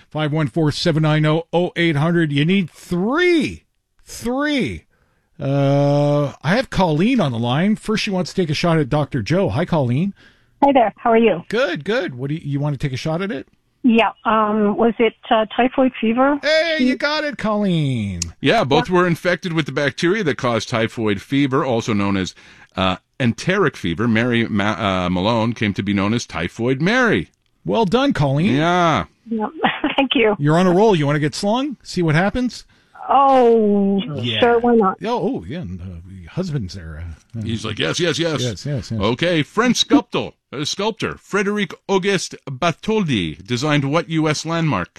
[SPEAKER 13] 514-790-0800. You need 3. 3. I have Colleen on the line. First, she wants to take a shot at Dr. Joe. Hi, Colleen.
[SPEAKER 4] Hi there. How are you?
[SPEAKER 13] Good. What do you want to take a shot at it?
[SPEAKER 4] Yeah. Was it typhoid fever?
[SPEAKER 13] Hey, you got it, Colleen.
[SPEAKER 29] Yeah, both were infected with the bacteria that caused typhoid fever, also known as enteric fever. Mary Malone came to be known as Typhoid Mary.
[SPEAKER 13] Well done, Colleen.
[SPEAKER 29] Yeah.
[SPEAKER 4] Yeah. Thank you.
[SPEAKER 13] You're on a roll. You want to get slung? See what happens?
[SPEAKER 4] Oh,
[SPEAKER 13] Yeah.
[SPEAKER 4] sure. Why not?
[SPEAKER 13] Oh, yeah. And, the husband's there.
[SPEAKER 29] He's like, yes.
[SPEAKER 13] Yes.
[SPEAKER 29] Okay, French sculptor Frédéric Auguste Bartholdi designed what U.S. landmark?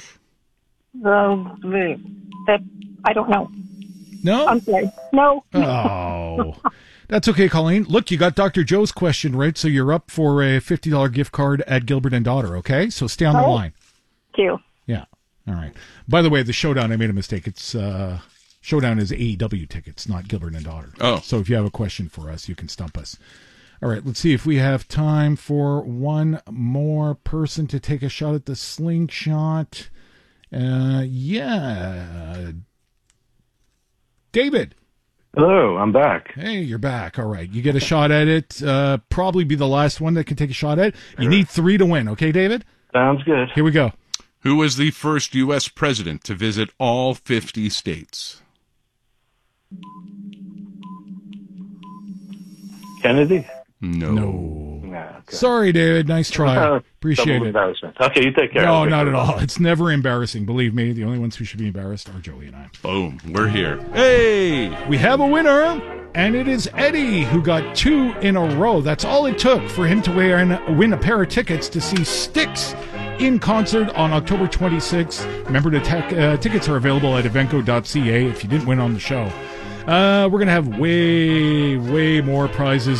[SPEAKER 4] That I don't know.
[SPEAKER 13] No?
[SPEAKER 4] I'm sorry. No.
[SPEAKER 13] Oh. That's okay, Colleen. Look, you got Dr. Joe's question right, so you're up for a $50 gift card at Gilbert and Daughter, okay? So stay on the line.
[SPEAKER 4] Thank you.
[SPEAKER 13] Yeah. All right. By the way, the Showdown, I made a mistake. It's Showdown is AEW tickets, not Gilbert and Daughter.
[SPEAKER 29] Oh.
[SPEAKER 13] So if you have a question for us, you can stump us. All right, let's see if we have time for one more person to take a shot at the slingshot. Yeah. David.
[SPEAKER 11] Hello, I'm back.
[SPEAKER 13] Hey, you're back. All right. You get a shot at it. Probably be the last one that can take a shot at it. You need 3 to win. Okay, David?
[SPEAKER 11] Sounds good.
[SPEAKER 13] Here we go.
[SPEAKER 29] Who was the first U.S. president to visit all 50 states?
[SPEAKER 11] Kennedy?
[SPEAKER 29] No.
[SPEAKER 11] Okay.
[SPEAKER 13] Sorry, David. Nice try. Appreciate
[SPEAKER 11] Double
[SPEAKER 13] it.
[SPEAKER 11] embarrassment. Okay, you take care.
[SPEAKER 13] No,
[SPEAKER 11] I'll
[SPEAKER 13] not
[SPEAKER 11] take
[SPEAKER 13] at
[SPEAKER 11] care.
[SPEAKER 13] all. It's never embarrassing. Believe me, the only ones who should be embarrassed are Joey and I.
[SPEAKER 29] Boom. We're here. Hey!
[SPEAKER 13] We have a winner, and it is Eddie, who got 2 in a row. That's all it took for him to win a pair of tickets to see Styx in concert on October 26th. Remember, the tickets are available at evenco.ca if you didn't win on the show. We're going to have way more prizes